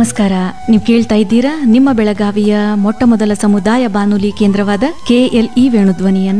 ನಮಸ್ಕಾರ. ನೀವು ಕೇಳ್ತಾ ಇದ್ದೀರಾ ನಿಮ್ಮ ಬೆಳಗಾವಿಯ ಮೊಟ್ಟ ಮೊದಲ ಸಮುದಾಯ ಬಾನುಲಿ ಕೇಂದ್ರವಾದ KLE ವೇಣುಧ್ವನಿಯನ್ನ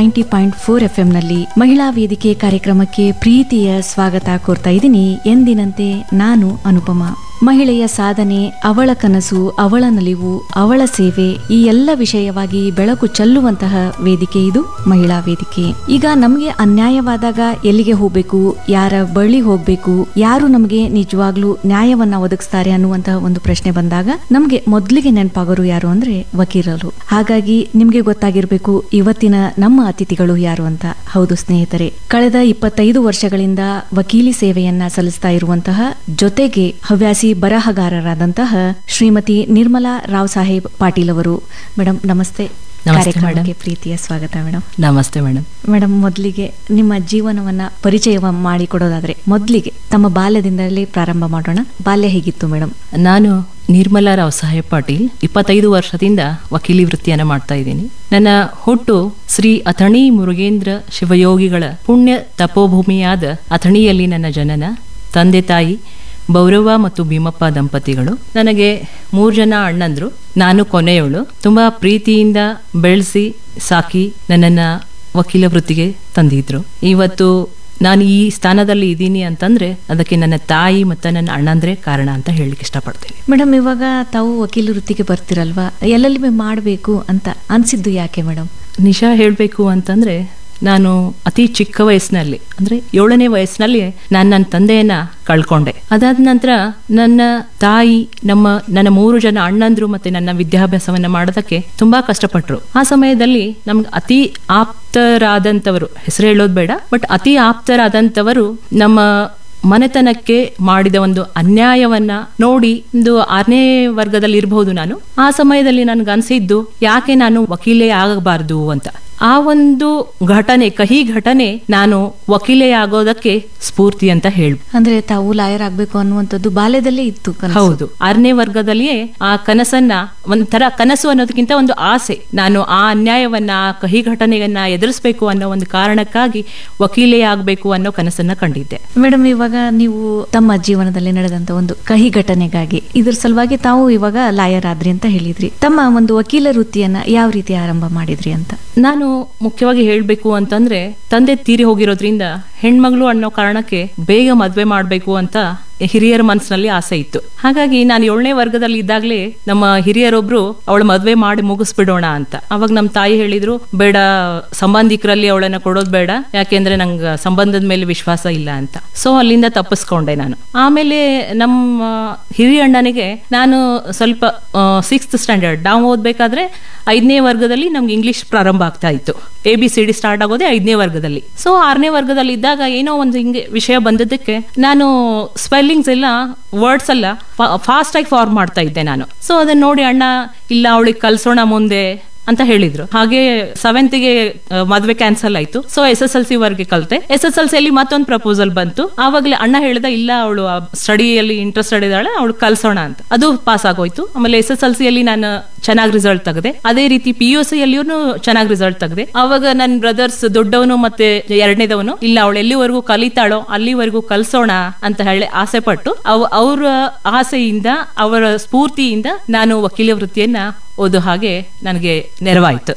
90.4 FM ನಲ್ಲಿ ಮಹಿಳಾ ವೇದಿಕೆ ಕಾರ್ಯಕ್ರಮಕ್ಕೆ ಪ್ರೀತಿಯ ಸ್ವಾಗತ ಕೋರ್ತಾ ಇದ್ದೀನಿ. ಎಂದಿನಂತೆ ನಾನು ಅನುಪಮಾ. ಮಹಿಳೆಯ ಸಾಧನೆ, ಅವಳ ಕನಸು, ಅವಳ ನಲಿವು, ಅವಳ ಸೇವೆ, ಈ ಎಲ್ಲ ವಿಷಯವಾಗಿ ಬೆಳಕು ಚೆಲ್ಲುವಂತಹ ವೇದಿಕೆ ಇದು ಮಹಿಳಾ ವೇದಿಕೆ. ಈಗ ನಮಗೆ ಅನ್ಯಾಯವಾದಾಗ ಎಲ್ಲಿಗೆ ಹೋಗ್ಬೇಕು, ಯಾರ ಬಳಿ ಹೋಗ್ಬೇಕು, ಯಾರು ನಮಗೆ ನಿಜವಾಗ್ಲೂ ನ್ಯಾಯವನ್ನ ಒದಗಿಸ್ತಾರೆ ಅನ್ನುವಂತಹ ಒಂದು ಪ್ರಶ್ನೆ ಬಂದಾಗ ನಮ್ಗೆ ಮೊದ್ಲಿಗೆ ನೆನಪಾಗೋರು ಯಾರು ಅಂದ್ರೆ ವಕೀಲರು. ಹಾಗಾಗಿ ನಿಮ್ಗೆ ಗೊತ್ತಾಗಿರ್ಬೇಕು ಇವತ್ತಿನ ನಮ್ಮ ಅತಿಥಿಗಳು ಯಾರು ಅಂತ. ಹೌದು ಸ್ನೇಹಿತರೆ, ಕಳೆದ 25 ವರ್ಷಗಳಿಂದ ವಕೀಲಿ ಸೇವೆಯನ್ನ ಸಲ್ಲಿಸ್ತಾ ಇರುವಂತಹ, ಜೊತೆಗೆ ಹವ್ಯಾಸಿ ಬರಹಗಾರರಾದಂತಹ ಶ್ರೀಮತಿ ನಿರ್ಮಲಾ ರಾವ್ ಸಾಹೇಬ್ ಪಾಟೀಲ್ ಅವರು. ಮೇಡಮ್ ನಮಸ್ತೆ. ಕಾರ್ಯಕ್ರಮಕ್ಕೆ ಪ್ರೀತಿಯ ಸ್ವಾಗತ ಮೇಡಮ್. ನಮಸ್ತೆ ಮೇಡಮ್. ಮೇಡಮ್, ಮೊದಲಿಗೆ ನಿಮ್ಮ ಜೀವನವನ್ನ ಪರಿಚಯ ಮಾಡಿಕೊಡೋದಾದ್ರೆ ಮೊದಲಿಗೆ ತಮ್ಮ ಬಾಲ್ಯದಿಂದಲೇ ಪ್ರಾರಂಭ ಮಾಡೋಣ. ಬಾಲ್ಯ ಹೇಗಿತ್ತು ಮೇಡಮ್? ನಾನು ನಿರ್ಮಲಾ ರಾವ್ ಸಾಹೇಬ್ ಪಾಟೀಲ್, 25 ವರ್ಷದಿಂದ ವಕೀಲಿ ವೃತ್ತಿಯನ್ನ ಮಾಡ್ತಾ ಇದ್ದೀನಿ. ನನ್ನ ಹುಟ್ಟು ಶ್ರೀ ಅಥಣಿ ಮುರುಗೇಂದ್ರ ಶಿವಯೋಗಿಗಳ ಪುಣ್ಯ ತಪೋಭೂಮಿಯಾದ ಅಥಣಿಯಲ್ಲಿ ನನ್ನ ಜನನ. ತಂದೆ ತಾಯಿ ಭೌರವ ಮತ್ತು ಭೀಮಪ್ಪ ದಂಪತಿಗಳು. ನನಗೆ 3 ಜನ ಅಣ್ಣಂದ್ರು, ನಾನು ಕೊನೆಯವಳು. ತುಂಬಾ ಪ್ರೀತಿಯಿಂದ ಬೆಳೆಸಿ ಸಾಕಿ ನನ್ನನ್ನ ವಕೀಲ ವೃತ್ತಿಗೆ ತಂದಿದ್ರು. ಇವತ್ತು ನಾನು ಈ ಸ್ಥಾನದಲ್ಲಿ ಇದ್ದೀನಿ ಅಂತಂದ್ರೆ ಅದಕ್ಕೆ ನನ್ನ ತಾಯಿ ಮತ್ತು ನನ್ನ ಅಣ್ಣಂದ್ರೆ ಕಾರಣ ಅಂತ ಹೇಳಲಿಕ್ಕೆ ಇಷ್ಟಪಡ್ತೀನಿ. ಮೇಡಮ್, ಇವಾಗ ತಾವು ವಕೀಲ ವೃತ್ತಿಗೆ ಬರ್ತಿರಲ್ವಾ, ಎಲ್ಲೆಲ್ಲಿ ಮಾಡಬೇಕು ಅಂತ ಅನ್ಸಿದ್ದು ಯಾಕೆ ಮೇಡಮ್? ನಿಜ ಹೇಳಬೇಕು ಅಂತಂದ್ರೆ, ನಾನು ಅತಿ ಚಿಕ್ಕ ವಯಸ್ಸಿನಲ್ಲಿ ಅಂದ್ರೆ 7ನೇ ವಯಸ್ಸಿನಲ್ಲಿ ನನ್ನ ತಂದೆಯನ್ನ ಕಳ್ಕೊಂಡೆ. ಅದಾದ ನಂತರ ನನ್ನ ತಾಯಿ ನನ್ನ 3 ಜನ ಅಣ್ಣಂದ್ರು ಮತ್ತೆ ನನ್ನ ವಿದ್ಯಾಭ್ಯಾಸವನ್ನ ಮಾಡೋದಕ್ಕೆ ತುಂಬಾ ಕಷ್ಟಪಟ್ರು. ಆ ಸಮಯದಲ್ಲಿ ನಮ್ಗೆ ಅತಿ ಆಪ್ತರಾದಂಥವರು, ಹೆಸರು ಹೇಳೋದು ಬೇಡ, ಬಟ್ ಅತಿ ಆಪ್ತರಾದಂಥವರು ನಮ್ಮ ಮನೆತನಕ್ಕೆ ಮಾಡಿದ ಒಂದು ಅನ್ಯಾಯವನ್ನ ನೋಡಿ, ಒಂದು 6ನೇ ವರ್ಗದಲ್ಲಿ ಇರಬಹುದು ನಾನು. ಆ ಸಮಯದಲ್ಲಿ ನನ್ಗೆ ಅನ್ಸಿದ್ದು, ಯಾಕೆ ನಾನು ವಕೀಲೆ ಆಗಬಾರ್ದು ಅಂತ. ಆ ಒಂದು ಘಟನೆ, ಕಹಿ ಘಟನೆ, ನಾನು ವಕೀಲೆ ಆಗೋದಕ್ಕೆ ಸ್ಫೂರ್ತಿ ಅಂತ ಹೇಳಿ. ಅಂದ್ರೆ ತಾವು ಲಾಯರ್ ಆಗ್ಬೇಕು ಅನ್ನುವಂಥದ್ದು ಬಾಲ್ಯದಲ್ಲೇ ಇತ್ತು? ಹೌದು, 6ನೇ ವರ್ಗದಲ್ಲಿಯೇ ಆ ಕನಸನ್ನ, ಒಂಥರ ಕನಸು ಅನ್ನೋದಕ್ಕಿಂತ ಒಂದು ಆಸೆ, ನಾನು ಆ ಅನ್ಯಾಯವನ್ನ, ಆ ಕಹಿ ಘಟನೆಯನ್ನ ಎದುರಿಸಬೇಕು ಅನ್ನೋ ಒಂದು ಕಾರಣಕ್ಕಾಗಿ ವಕೀಲೆ ಆಗ್ಬೇಕು ಅನ್ನೋ ಕನಸನ್ನ ಕಂಡಿದ್ದೆ. ಮೇಡಮ್, ಇವಾಗ ನೀವು ತಮ್ಮ ಜೀವನದಲ್ಲಿ ನಡೆದಂತ ಒಂದು ಕಹಿ ಘಟನೆಗಾಗಿ ಇದ್ರ ಸಲುವಾಗಿ ತಾವು ಇವಾಗ ಲಾಯರ್ ಆದ್ರಿ ಅಂತ ಹೇಳಿದ್ರಿ. ತಮ್ಮ ಒಂದು ವಕೀಲ ವೃತ್ತಿಯನ್ನ ಯಾವ ರೀತಿ ಆರಂಭ ಮಾಡಿದ್ರಿ ಅಂತ? ನಾನು ಮುಖ್ಯವಾಗಿ ಹೇಳ್ಬೇಕು ಅಂತಂದ್ರೆ, ತಂದೆ ತೀರಿ ಹೋಗಿರೋದ್ರಿಂದ ಹೆಣ್ಮಗಳು ಅನ್ನೋ ಕಾರಣಕ್ಕೆ ಬೇಗ ಮದ್ವೆ ಮಾಡ್ಬೇಕು ಅಂತ ಹಿರಿಯರ ಮನಸ್ಸಿನಲ್ಲಿ ಆಸೆ ಇತ್ತು. ಹಾಗಾಗಿ ನಾನು 7ನೇ ವರ್ಗದಲ್ಲಿ ಇದ್ದಾಗಲೇ ನಮ್ಮ ಹಿರಿಯರೊಬ್ರು ಅವಳ ಮದ್ವೆ ಮಾಡಿ ಮುಗಿಸ್ಬಿಡೋಣ ಅಂತ. ಅವಾಗ ನಮ್ಮ ತಾಯಿ ಹೇಳಿದ್ರು, ಬೇಡ, ಸಂಬಂಧಿಕರಲ್ಲಿ ಅವಳನ್ನ ಕೊಡೋದು ಬೇಡ, ಯಾಕೆಂದ್ರೆ ನಂಗೆ ಸಂಬಂಧದ ಮೇಲೆ ವಿಶ್ವಾಸ ಇಲ್ಲ ಅಂತ. ಸೊ ಅಲ್ಲಿಂದ ತಪ್ಪಿಸ್ಕೊಂಡೆ ನಾನು. ಆಮೇಲೆ ನಮ್ಮ ಹಿರಿಯ ಅಣ್ಣನಿಗೆ ನಾನು ಸ್ವಲ್ಪ 6th ಸ್ಟ್ಯಾಂಡರ್ಡ್ ನಾವು ಓದ್ಬೇಕಾದ್ರೆ 5ನೇ ವರ್ಗದಲ್ಲಿ ನಮ್ಗೆ ಇಂಗ್ಲಿಷ್ ಪ್ರಾರಂಭ ಆಗ್ತಾ ಇತ್ತು. ABCD ಸ್ಟಾರ್ಟ್ ಆಗೋದೇ 5ನೇ ವರ್ಗದಲ್ಲಿ. ಸೊ 6ನೇ ವರ್ಗದಲ್ಲಿ ಇದ್ದಾಗ ಏನೋ ಒಂದು ಹಿಂಗೆ ವಿಷಯ ಬಂದದ್ದಕ್ಕೆ ನಾನು ಸ್ಪೆಲ್ಲಿಂಗ್ಸ್ ಎಲ್ಲ, ವರ್ಡ್ಸ್ ಎಲ್ಲ ಫಾಸ್ಟ್ ಆಗಿ ಫಾರ್ಮ್ ಮಾಡ್ತಾ ಇದ್ದೆ ನಾನು. ಸೊ ಅದನ್ನ ನೋಡಿ ಅಣ್ಣ, ಇಲ್ಲ ಅವಳಿಗೆ ಕಲ್ಸೋಣ ಮುಂದೆ ಅಂತ ಹೇಳಿದ್ರು. ಹಾಗೆ 7th ಮದ್ವೆ ಕ್ಯಾನ್ಸಲ್ ಆಯ್ತು. ಸೊ SSLC ವರ್ಗೆ ಕಲ್ತೆ. SSLCಯಲ್ಲಿ ಮತ್ತೊಂದು ಪ್ರಪೋಸಲ್ ಬಂತು. ಆವಾಗಲೇ ಅಣ್ಣ ಹೇಳ್ದ, ಇಲ್ಲ ಅವಳು ಸ್ಟಡಿಯಲ್ಲಿ ಇಂಟ್ರೆಸ್ಟೆಡ್ ಇದ್ದಾಳೆ, ಅವಳು ಕಲ್ಸೋಣ ಅಂತ. ಅದು ಪಾಸ್ ಆಗೋಯ್ತು. ಆಮೇಲೆ SSLCಯಲ್ಲಿ ನಾನು ಚೆನ್ನಾಗಿ ರಿಸಲ್ಟ್ ತೆಗೆದೆ. ಅದೇ ರೀತಿ PUCಯಲ್ಲಿಯೂ ಚೆನ್ನಾಗಿ ರಿಸಲ್ಟ್ ತೆಗೆದೆ. ಅವಾಗ ನನ್ನ ಬ್ರದರ್ಸ್, ದೊಡ್ಡವನು ಮತ್ತೆ 2ನೇದವನು, ಇಲ್ಲ ಅವಳು ಎಲ್ಲಿವರೆಗೂ ಕಲಿತಾಳೋ ಅಲ್ಲಿವರೆಗೂ ಕಲ್ಸೋಣ ಅಂತ ಹೇಳಿ ಆಸೆ ಪಟ್ಟು, ಅವರ ಆಸೆಯಿಂದ, ಅವರ ಸ್ಫೂರ್ತಿಯಿಂದ ನಾನು ವಕೀಲ ವೃತ್ತಿಯನ್ನ ಓದೋ ಹಾಗೆ ನನಗೆ ನೆರವಾಯ್ತು.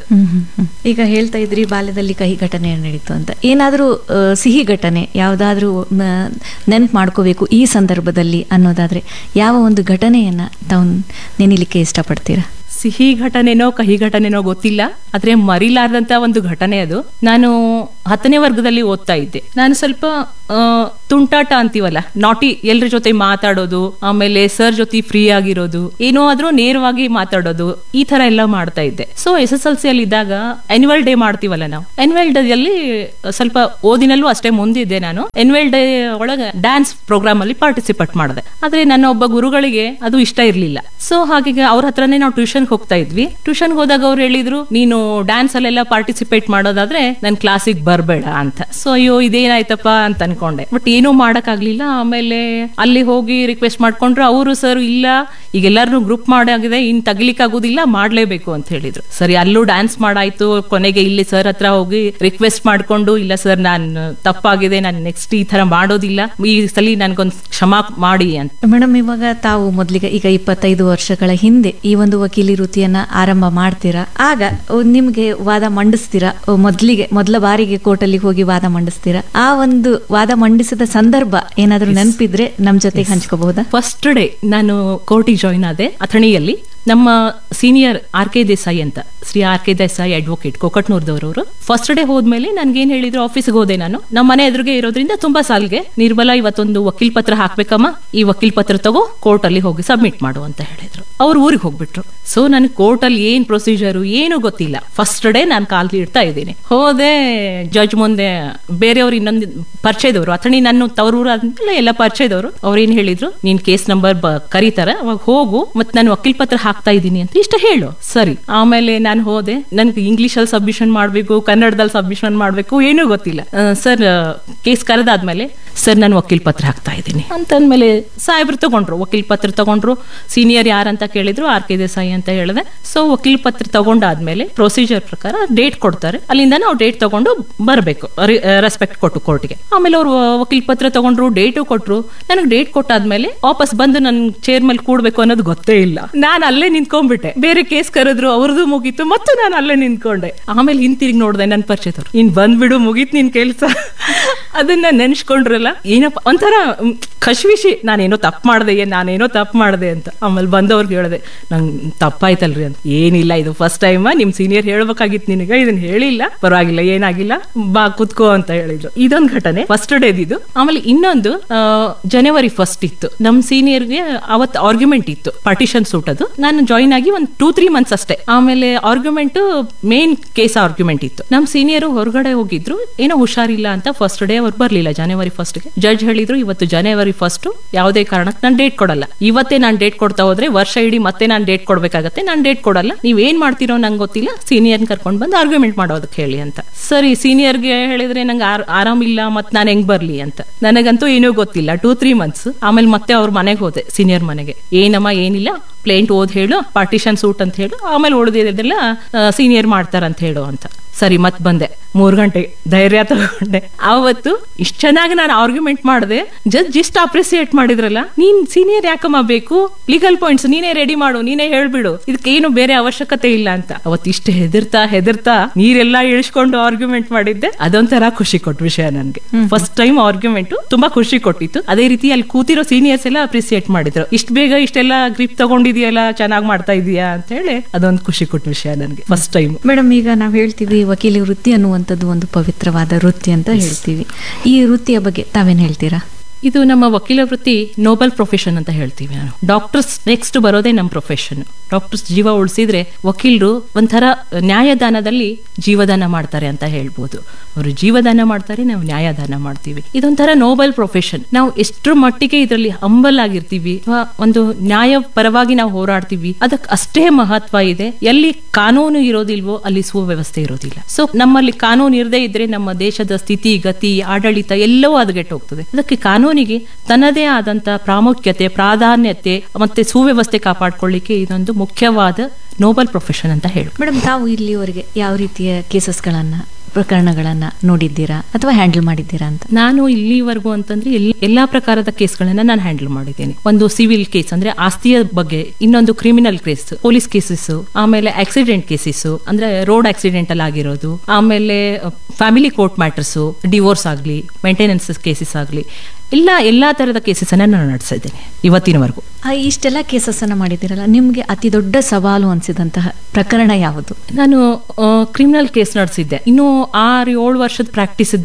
ಈಗ ಹೇಳ್ತಾ ಇದ್ರಿ ಬಾಲ್ಯದಲ್ಲಿ ಕಹಿ ಘಟನೆ ನಡೀತು ಅಂತ. ಏನಾದ್ರೂ ಸಿಹಿ ಘಟನೆ ಯಾವ್ದಾದ್ರೂ ನೆನ್ಪು ಮಾಡ್ಕೋಬೇಕು ಈ ಸಂದರ್ಭದಲ್ಲಿ ಅನ್ನೋದಾದ್ರೆ ಯಾವ ಒಂದು ಘಟನೆಯನ್ನ ತಾವು ನೆನೀಲಿಕ್ಕೆ ಇಷ್ಟಪಡ್ತೀರಾ? ಸಿಹಿ ಘಟನೆನೋ ಕಹಿ ಘಟನೆನೋ ಗೊತ್ತಿಲ್ಲ, ಆದ್ರೆ ಮರಿಲಾರ್ದಂತ ಒಂದು ಘಟನೆ ಅದು. ನಾನು 10ನೇ ವರ್ಗದಲ್ಲಿ ಓದ್ತಾ ಇದ್ದೆ. ನಾನು ಸ್ವಲ್ಪ ತುಂಟಾಟ ಅಂತೀವಲ್ಲ, ನಾಟಿ, ಎಲ್ರ ಜೊತೆ ಮಾತಾಡೋದು, ಆಮೇಲೆ ಸರ್ ಜೊತೆ ಫ್ರೀ ಆಗಿರೋದು, ಏನೋ ಆದ್ರೂ ನೇರವಾಗಿ ಮಾತಾಡೋದು, ಈ ತರ ಎಲ್ಲ ಮಾಡ್ತಾ ಇದ್ದೆ. ಸೊ SSLC ಅಲ್ಲಿ ಇದ್ದಾಗ ಆನ್ಯುವಲ್ ಡೇ ಮಾಡ್ತೀವಲ್ಲ ನಾವು, ಆನ್ಯುವಲ್ ಡೇ ಅಲ್ಲಿ ಸ್ವಲ್ಪ ಓದಿನಲ್ಲೂ ಅಷ್ಟೇ ಮುಂದಿದ್ದೆ ನಾನು. ಆನ್ಯುವಲ್ ಡೇ ಒಳಗೆ ಡ್ಯಾನ್ಸ್ ಪ್ರೋಗ್ರಾಮ್ ಅಲ್ಲಿ ಪಾರ್ಟಿಸಿಪೇಟ್ ಮಾಡಿದೆ. ಆದ್ರೆ ನನ್ನ ಒಬ್ಬ ಗುರುಗಳಿಗೆ ಅದು ಇಷ್ಟ ಇರ್ಲಿಲ್ಲ. ಸೊ ಹಾಗೆ ಅವ್ರ ಹತ್ರನೇ ನಾವು ಟ್ಯೂಷನ್ ಟ್ಯೂಷನ್ಗೆ ಹೋಗ್ತಾ ಇದ್ವಿ. ಟ್ಯೂಷನ್ಗೆ ಹೋದಾಗ ಅವ್ರು ಹೇಳಿದ್ರು, ನೀನು ಡ್ಯಾನ್ಸ್ ಅಲ್ಲೆಲ್ಲ ಪಾರ್ಟಿಸಿಪೇಟ್ ಮಾಡೋದಾದ್ರೆ ನನ್ ಕ್ಲಾಸಿಗೆ ಬರ್ಬೇಡ ಅಂತ. ಸೊ ಅಯ್ಯೋ ಇದೇನಾಯ್ತಪ್ಪ ಅಂತ ಅನ್ಕೊಂಡೆ. ಬಟ್ ಏನೂ ಮಾಡಕ್ ಆಗ್ಲಿಲ್ಲ. ಆಮೇಲೆ ಅಲ್ಲಿ ಹೋಗಿ ರಿಕ್ವೆಸ್ಟ್ ಮಾಡ್ಕೊಂಡ್ರು. ಅವರು ಸರ್ ಇಲ್ಲ, ಈಗ ಎಲ್ಲಾರು ಗ್ರೂಪ್ ಮಾಡಾಗಿದೆ, ಇನ್ ತಗ್ಲಿಕ್ ಆಗುದಿಲ್ಲ, ಮಾಡ್ಲೇಬೇಕು ಅಂತ ಹೇಳಿದ್ರು. ಸರಿ, ಅಲ್ಲೂ ಡ್ಯಾನ್ಸ್ ಮಾಡಾಯ್ತು. ಕೊನೆಗೆ ಇಲ್ಲಿ ಸರ್ ಹತ್ರ ಹೋಗಿ ರಿಕ್ವೆಸ್ಟ್ ಮಾಡ್ಕೊಂಡು, ಇಲ್ಲ ಸರ್ ನಾನು ತಪ್ಪಾಗಿದೆ, ನಾನು ನೆಕ್ಸ್ಟ್ ಈ ತರ ಮಾಡೋದಿಲ್ಲ, ಈ ಸಲ ನನ್ಗೊಂದು ಕ್ಷಮಾ ಮಾಡಿ ಅಂತ. ಮೇಡಮ್, ಇವಾಗ ತಾವು ಮೊದ್ಲಿಗೆ ಈಗ 25 ವರ್ಷಗಳ ಹಿಂದೆ ಈ ಒಂದು ವಕೀಲಿ ವೃತ್ತಿಯನ್ನ ಆರಂಭ ಮಾಡ್ತೀರಾ, ಆಗ ನಿಮ್ಗೆ ವಾದ ಮಂಡಿಸ್ತೀರಾ, ಮೊದಲ ಬಾರಿಗೆ ಕೋರ್ಟಲ್ಲಿ ಹೋಗಿ ವಾದ ಮಂಡಿಸ್ತೀರಾ, ಆ ಒಂದು ವಾದ ಮಂಡಿಸಿದ ಸಂದರ್ಭ ಏನಾದ್ರೂ ನೆನಪಿದ್ರೆ ನಮ್ ಜೊತೆಗೆ ಹಂಚ್ಕೋಬಹುದಾ? ಫಸ್ಟ್ ಡೇ ನಾನು ಕೋರ್ಟಿಗೆ ಜಾಯಿನ್ ಆದೆ ಅಥಣಿಯಲ್ಲಿ. ನಮ್ಮ ಸೀನಿಯರ್ R.K. ದೇಸಾಯಿ ಅಂತ, Shri R.K. Desai advocate, ಕೊಕಟ್ನೂರ್ದವ್ರವರು. First day ಹೋದ್ಮೇಲೆ ನನ್ಗೇನ್ ಹೇಳಿದ್ರು, ಆಫೀಸ್ಗೆ ಹೋದೆ ನಾನು. ನಮ್ಮ ಮನೆ ಎದುರಿಗೆ ಇರೋದ್ರಿಂದ ತುಂಬಾ ಸಾಲ್ಗೆ, ನಿರ್ಮಲಾ ಇವತ್ತೊಂದು ವಕೀಲ್ ಪತ್ರ ಹಾಕ್ಬೇಕಮ್ಮ, ಈ ವಕೀಲ್ ಪತ್ರ ತಗೋ ಕೋರ್ಟ್ ಅಲ್ಲಿ ಹೋಗಿ ಸಬ್ಮಿಟ್ ಮಾಡು ಅಂತ ಹೇಳಿದ್ರು. ಅವ್ರು ಊರಿಗೆ ಹೋಗ್ಬಿಟ್ರು. ಸೊ ನನ್ಗೆ ಕೋರ್ಟ್ ಅಲ್ಲಿ ಏನ್ ಪ್ರೊಸೀಜರ್ ಏನು ಗೊತ್ತಿಲ್ಲ. ಫಸ್ಟ್ ಡೇ ನಾನು ಕಾಲ್ ಇಡ್ತಾ ಇದ್ದೀನಿ. ಹೋದೆ ಜಡ್ಜ್ ಮುಂದೆ. ಬೇರೆಯವ್ರು ಇನ್ನೊಂದು ಪರಿಚಯದವರು, ಅಥಣಿ ನನ್ನ ತವರೂರು ಆದ್ಮೇಲೆ ಎಲ್ಲ ಪರಿಚಯದವರು. ಅವ್ರು ಏನ್ ಹೇಳಿದ್ರು, ನೀನ್ ಕೇಸ್ ನಂಬರ್ ಕರೀತಾರ, ಅವಾಗ ಹೋಗು, ಮತ್ ನಾನು ವಕೀಲ್ ಪತ್ರ ಹಾಕ್ತಾ ಇದ್ದೀನಿ ಅಂತ ಇಷ್ಟ ಹೇಳು. ಸರಿ, ಆಮೇಲೆ ನಾನು ಹೋದೆ. ನನ್ಗೆ ಇಂಗ್ಲಿಷ್ ಅಲ್ಲಿ ಸಬ್ಮಿಷನ್ ಮಾಡ್ಬೇಕು, ಕನ್ನಡದಲ್ಲಿ ಸಬ್ಮಿಷನ್ ಮಾಡ್ಬೇಕು, ಏನೂ ಗೊತ್ತಿಲ್ಲ. ಸರ್ ಕೇಸ್ ಕರೆದಾದ್ಮೇಲೆ, ಸರ್ ನಾನು ವಕೀಲ್ ಪತ್ರ ಹಾಕ್ತಾ ಇದ್ದೀನಿ ಅಂತಂದ್ಮೇಲೆ ಸಾಹೇಬ್ರು ತಗೊಂಡ್ರು, ವಕೀಲ್ ಪತ್ರ ತಗೊಂಡ್ರು. ಸೀನಿಯರ್ ಯಾರಂತ ಕೇಳಿದ್ರು, R.K. ದೇಸಾಯಿ ಅಂತ ಹೇಳಿದೆ. ಸೊ ವಕೀಲ್ ಪತ್ರ ತಗೊಂಡಾದ್ಮೇಲೆ ಪ್ರೊಸೀಜರ್ ಪ್ರಕಾರ ಡೇಟ್ ಕೊಡ್ತಾರೆ, ಅಲ್ಲಿಂದ ನಾವು ಡೇಟ್ ತಗೊಂಡು ಬರಬೇಕು, ರೆಸ್ಪೆಕ್ಟ್ ಕೊಟ್ಟು ಕೋರ್ಟ್ಗೆ. ಆಮೇಲೆ ಅವ್ರು ವಕೀಲ್ ಪತ್ರ ತಗೊಂಡ್ರು, ಡೇಟು ಕೊಟ್ರು. ನನಗೆ ಡೇಟ್ ಕೊಟ್ಟಾದ್ಮೇಲೆ ವಾಪಸ್ ಬಂದು ನನ್ ಚೇರ್ ಮೇಲೆ ಕೂಡ್ಬೇಕು ಅನ್ನೋದು ಗೊತ್ತೇ ಇಲ್ಲ. ನಾನು ಅಲ್ಲೇ ನಿಂತ್ಕೊಂಡ್ಬಿಟ್ಟೆ. ಬೇರೆ ಕೇಸ್ ಕರೆದ್ರು, ಅವ್ರದ್ದು ಮುಗೀತು, ಮತ್ತು ನಾನು ಅಲ್ಲೇ ನಿಂತ್ಕೊಂಡೆ. ಆಮೇಲೆ ಹಿಂತಿರುಗಿ ನೋಡ್ದೆ, ನನ್ ಪರಿಚಯದವ್ರು, ಇನ್ ಬಂದ್ಬಿಡು, ಮುಗೀತ್ ನಿನ್ ಕೆಲ್ಸ. ಅದನ್ನ ನೆನ್ಸ್ಕೊಂಡ್ರಲ್ಲ, ಏನಪ್ಪ ಒಂಥರ ಖುಷಿ, ನಾನೇನೋ ತಪ್ಪು ಮಾಡ್ದೆ ಅಂತ. ಆಮೇಲೆ ಬಂದವ್ರಿಗೆ ಹೇಳ್ದೆ, ನಂಗೆ ತಪ್ಪಾಯ್ತಲ್ರಿ ಅಂತ. ಏನಿಲ್ಲ, ಇದು ಫಸ್ಟ್ ಟೈಮ್, ನಿಮ್ ಸೀನಿಯರ್ ಹೇಳ್ಬೇಕಾಗಿತ್ತು ನಿನಗ, ಇದನ್ನ ಹೇಳಿಲ್ಲ, ಪರವಾಗಿಲ್ಲ, ಏನಾಗಿಲ್ಲ, ಬಾ ಕುತ್ಕೋ ಅಂತ ಹೇಳಿದ್ರು. ಇದೊಂದು ಘಟನೆ ಫಸ್ಟ್ ಡೇದಿದ್ದು. ಆಮೇಲೆ ಇನ್ನೊಂದು ಜನವರಿ 1 ಇತ್ತು. ನಮ್ ಸೀನಿಯರ್ಗೆ ಅವತ್ತು ಆರ್ಗ್ಯುಮೆಂಟ್ ಇತ್ತು, ಪಾರ್ಟಿಷನ್ ಸೂಟ್. ಅದು ನಾನು ಜಾಯಿನ್ ಆಗಿ ಒಂದು 2-3 ಮಂತ್ಸ್ ಅಷ್ಟೇ. ಆಮೇಲೆ ಆರ್ಗ್ಯುಮೆಂಟ್, ಮೇನ್ ಕೇಸ್ ಆರ್ಗ್ಯುಮೆಂಟ್ ಇತ್ತು. ನಮ್ ಸೀನಿಯರ್ ಹೊರಗಡೆ ಹೋಗಿದ್ರು, ಏನೋ ಹುಷಾರಿಲ್ಲ ಅಂತ. ಫಸ್ಟ್ ಡೇ ಅವ್ರು ಬರ್ಲಿಲ್ಲ ಜನವರಿ 1ಗೆ. ಜಡ್ಜ್ ಹೇಳಿದ್ರು, ಇವತ್ತು ಜನವರಿ 1 ಯಾವುದೇ ಕಾರಣಕ್ಕೆ ನಾನು ಡೇಟ್ ಕೊಡಲ್ಲ. ಇವತ್ತೇ ನಾನು ಡೇಟ್ ಕೊಡ್ತಾ ಹೋದ್ರೆ ವರ್ಷ ಇಡೀ ಮತ್ತೆ ನಾನು ಡೇಟ್ ಕೊಡ್ಬೇಕಾಗತ್ತೆ, ನಾನು ಡೇಟ್ ಕೊಡಲ್ಲ. ನೀವ್ ಏನ್ ಮಾಡ್ತೀರೋ ನಂಗೆ ಗೊತ್ತಿಲ್ಲ, ಸೀನಿಯರ್ ಕರ್ಕೊಂಡ್ ಬಂದು ಆರ್ಗ್ಯುಮೆಂಟ್ ಮಾಡೋದಕ್ಕೆ ಹೇಳಿ ಅಂತ. ಸರಿ, ಸೀನಿಯರ್ಗೆ ಹೇಳಿದ್ರೆ ನಂಗೆ ಆರಾಮಿಲ್ಲ, ಮತ್ ನಾನು ಹೆಂಗ್ ಬರ್ಲಿ ಅಂತ. ನನಗಂತೂ ಏನೂ ಗೊತ್ತಿಲ್ಲ. 2-3 ಮಂತ್ಸ್. ಆಮೇಲೆ ಮತ್ತೆ ಅವ್ರ ಮನೆಗೆ ಹೋದೆ, ಸೀನಿಯರ್ ಮನೆಗೆ. ಏನಮ್ಮ ಏನಿಲ್ಲ, ಪ್ಲೇಂಟ್ ಓದ್ ಹೇಳು, ಪಾರ್ಟಿಷನ್ ಸೂಟ್ ಅಂತ ಹೇಳು, ಆಮೇಲೆ ಉಳಿದಿದ್ದೆಲ್ಲ ಸೀನಿಯರ್ ಮಾಡ್ತಾರಂತ ಹೇಳು ಅಂತ. ಸರಿ, ಮತ್ ಬಂದೆ 3 ಗಂಟೆಗೆ, ಧೈರ್ಯ ತಗೊಂಡೆ. ಅವತ್ತು ಇಷ್ಟ ಚೆನ್ನಾಗಿ ನಾನು ಆರ್ಗ್ಯುಮೆಂಟ್ ಮಾಡಿದೆ. ಜಡ್ಜ್ ಇಷ್ಟ ಅಪ್ರಿಸಿಯೇಟ್ ಮಾಡಿದ್ರಲ್ಲ, ನೀನ್ ಸೀನಿಯರ್ ಯಾಕಮ್ಮ ಬೇಕು, ಲೀಗಲ್ ಪಾಯಿಂಟ್ಸ್ ನೀನೇ ರೆಡಿ ಮಾಡು, ನೀನೇ ಹೇಳ್ಬಿಡು, ಇದಕ್ಕೇನು ಬೇರೆ ಅವಶ್ಯಕತೆ ಇಲ್ಲ ಅಂತ. ಅವತ್ತು ಇಷ್ಟ ಹೆದರ್ತಾ ನೀರೆಲ್ಲ ಇಳಿಸ್ಕೊಂಡು ಆರ್ಗ್ಯುಮೆಂಟ್ ಮಾಡಿದ್ದೆ. ಅದೊಂಥರ ಖುಷಿ ಕೊಟ್ಟ ವಿಷಯ ನನ್ಗೆ. ಫಸ್ಟ್ ಟೈಮ್ ಆರ್ಗ್ಯುಮೆಂಟ್ ತುಂಬಾ ಖುಷಿ ಕೊಟ್ಟಿತ್ತು. ಅದೇ ರೀತಿ ಅಲ್ಲಿ ಕೂತಿರೋ ಸೀನಿಯರ್ಸ್ ಎಲ್ಲ ಅಪ್ರಿಸಿಯೇಟ್ ಮಾಡಿದ್ರು. ಇಷ್ಟ ಬೇಗ ಇಷ್ಟೆಲ್ಲ ಗ್ರಿಪ್ ತಗೊಂಡಿದ್ಯಲ್ಲ, ಚೆನ್ನಾಗಿ ಮಾಡ್ತಾ ಇದೀಯಾ ಅಂತ ಹೇಳಿ ಅದೊಂದು ಖುಷಿ ಕೊಟ್ಟ ವಿಷಯ ನನ್ಗೆ ಫಸ್ಟ್ ಟೈಮ್. ಮೇಡಮ್, ಈಗ ನಾವ್ ಹೇಳ್ತೀವಿ ವಕೀಲಿ ವೃತ್ತಿ ಅನ್ನುವಂಥದ್ದು ಒಂದು ಪವಿತ್ರವಾದ ವೃತ್ತಿ ಅಂತ ಹೇಳ್ತೀವಿ. ಈ ವೃತ್ತಿಯ ಬಗ್ಗೆ ತಾವೇನ್ ಹೇಳ್ತೀರಾ? ಇದು ನಮ್ಮ ವಕೀಲ ವೃತ್ತಿ ನೋಬಲ್ ಪ್ರೊಫೆಷನ್ ಅಂತ ಹೇಳ್ತೀವಿ ನಾವು. ಡಾಕ್ಟರ್ಸ್ ನೆಕ್ಸ್ಟ್ ಬರೋದೇ ನಮ್ಮ ಪ್ರೊಫೆಷನ್. ಡಾಕ್ಟರ್ಸ್ ಜೀವ ಉಳಿಸಿದ್ರೆ, ವಕೀಲರು ಒಂಥರ ನ್ಯಾಯದಾನದಲ್ಲಿ ಜೀವದಾನ ಮಾಡ್ತಾರೆ ಅಂತ ಹೇಳ್ಬೋದು. ಅವರು ಜೀವದಾನ ಮಾಡ್ತಾರೆ, ನಾವು ನ್ಯಾಯದಾನ ಮಾಡ್ತೀವಿ. ಇದೊಂಥರ ನೋಬಲ್ ಪ್ರೊಫೆಷನ್. ನಾವು ಎಷ್ಟರ ಮಟ್ಟಿಗೆ ಇದರಲ್ಲಿ ಹಂಬಲ್ ಆಗಿರ್ತೀವಿ, ಒಂದು ನ್ಯಾಯ ಪರವಾಗಿ ನಾವು ಹೋರಾಡ್ತೀವಿ, ಅದಕ್ಕೆ ಅಷ್ಟೇ ಮಹತ್ವ ಇದೆ. ಎಲ್ಲಿ ಕಾನೂನು ಇರೋದಿಲ್ವೋ ಅಲ್ಲಿ ಸುವ್ಯವಸ್ಥೆ ಇರೋದಿಲ್ಲ. ಸೊ ನಮ್ಮಲ್ಲಿ ಕಾನೂನು ಇರದೇ ಇದ್ರೆ ನಮ್ಮ ದೇಶದ ಸ್ಥಿತಿ ಗತಿ ಆಡಳಿತ ಎಲ್ಲವೂ ಹದಗೆಟ್ಟು ಹೋಗ್ತದೆ. ಅದಕ್ಕೆ ಕಾನೂನಿಗೆ ತನ್ನದೇ ಆದಂತ ಪ್ರಾಮುಖ್ಯತೆ, ಪ್ರಾಧಾನ್ಯತೆ ಮತ್ತೆ ಸುವ್ಯವಸ್ಥೆ ಕಾಪಾಡ್ಕೊಳ್ಳಿಕ್ಕೆ ಇದೊಂದು ಮುಖ್ಯವಾದ ನೋಬಲ್ ಪ್ರೊಫೆಷನ್ ಅಂತ ಹೇಳಿ. ಮೇಡಮ್, ತಾವು ಇಲ್ಲಿವರೆಗೆ ಯಾವ ರೀತಿಯ ಕೇಸಸ್ಗಳನ್ನ, ಪ್ರಕರಣಗಳನ್ನ ನೋಡಿದ್ದೀರಾ ಅಥವಾ ಹ್ಯಾಂಡಲ್ ಮಾಡಿದ್ದೀರಾ ಅಂತ? ನಾನು ಇಲ್ಲಿವರೆಗೂ ಅಂತಂದ್ರೆ ಎಲ್ಲಾ ಪ್ರಕಾರದ ಕೇಸ್ಗಳನ್ನ ನಾನು ಹ್ಯಾಂಡಲ್ ಮಾಡಿದ್ದೇನೆ. ಒಂದು ಸಿವಿಲ್ ಕೇಸ್ ಅಂದ್ರೆ ಆಸ್ತಿಯ ಬಗ್ಗೆ, ಇನ್ನೊಂದು ಕ್ರಿಮಿನಲ್ ಕೇಸ್, ಪೊಲೀಸ್ ಕೇಸಸ್, ಆಮೇಲೆ ಆಕ್ಸಿಡೆಂಟ್ ಕೇಸಸ್ ಅಂದ್ರೆ ರೋಡ್ ಆಕ್ಸಿಡೆಂಟ್ ಅಲ್ಲಿ ಆಗಿರೋದು, ಆಮೇಲೆ ಫ್ಯಾಮಿಲಿ ಕೋರ್ಟ್ ಮ್ಯಾಟರ್ಸ್, ಡಿವೋರ್ಸ್ ಆಗ್ಲಿ, ಮೇಂಟೆನೆನ್ಸ್ ಕೇಸಸ್ ಆಗ್ಲಿ, ಎಲ್ಲಾ ತರದ ಕೇಸಸ್ ಅನ್ನ ನಾನು ನಡೆಸಿದ್ದೇನೆ ಇವತ್ತಿನವರೆಗೂ. ಇಷ್ಟೆಲ್ಲ ಕೇಸಸ್ ಅನ್ನ ಮಾಡಿದಿರಲ್ಲ, ನಿಮ್ಗೆ ಅತಿ ದೊಡ್ಡ ಸವಾಲು ಅನ್ಸಿದಂತಹ ಪ್ರಕರಣ ಯಾವುದು? ನಾನು ಕ್ರಿಮಿನಲ್ ಕೇಸ್ ನಡೆಸಿದ್ದೆ. ಇನ್ನು 6-7 ವರ್ಷದ ಪ್ರಾಕ್ಟೀಸ್ ಇದ್ದು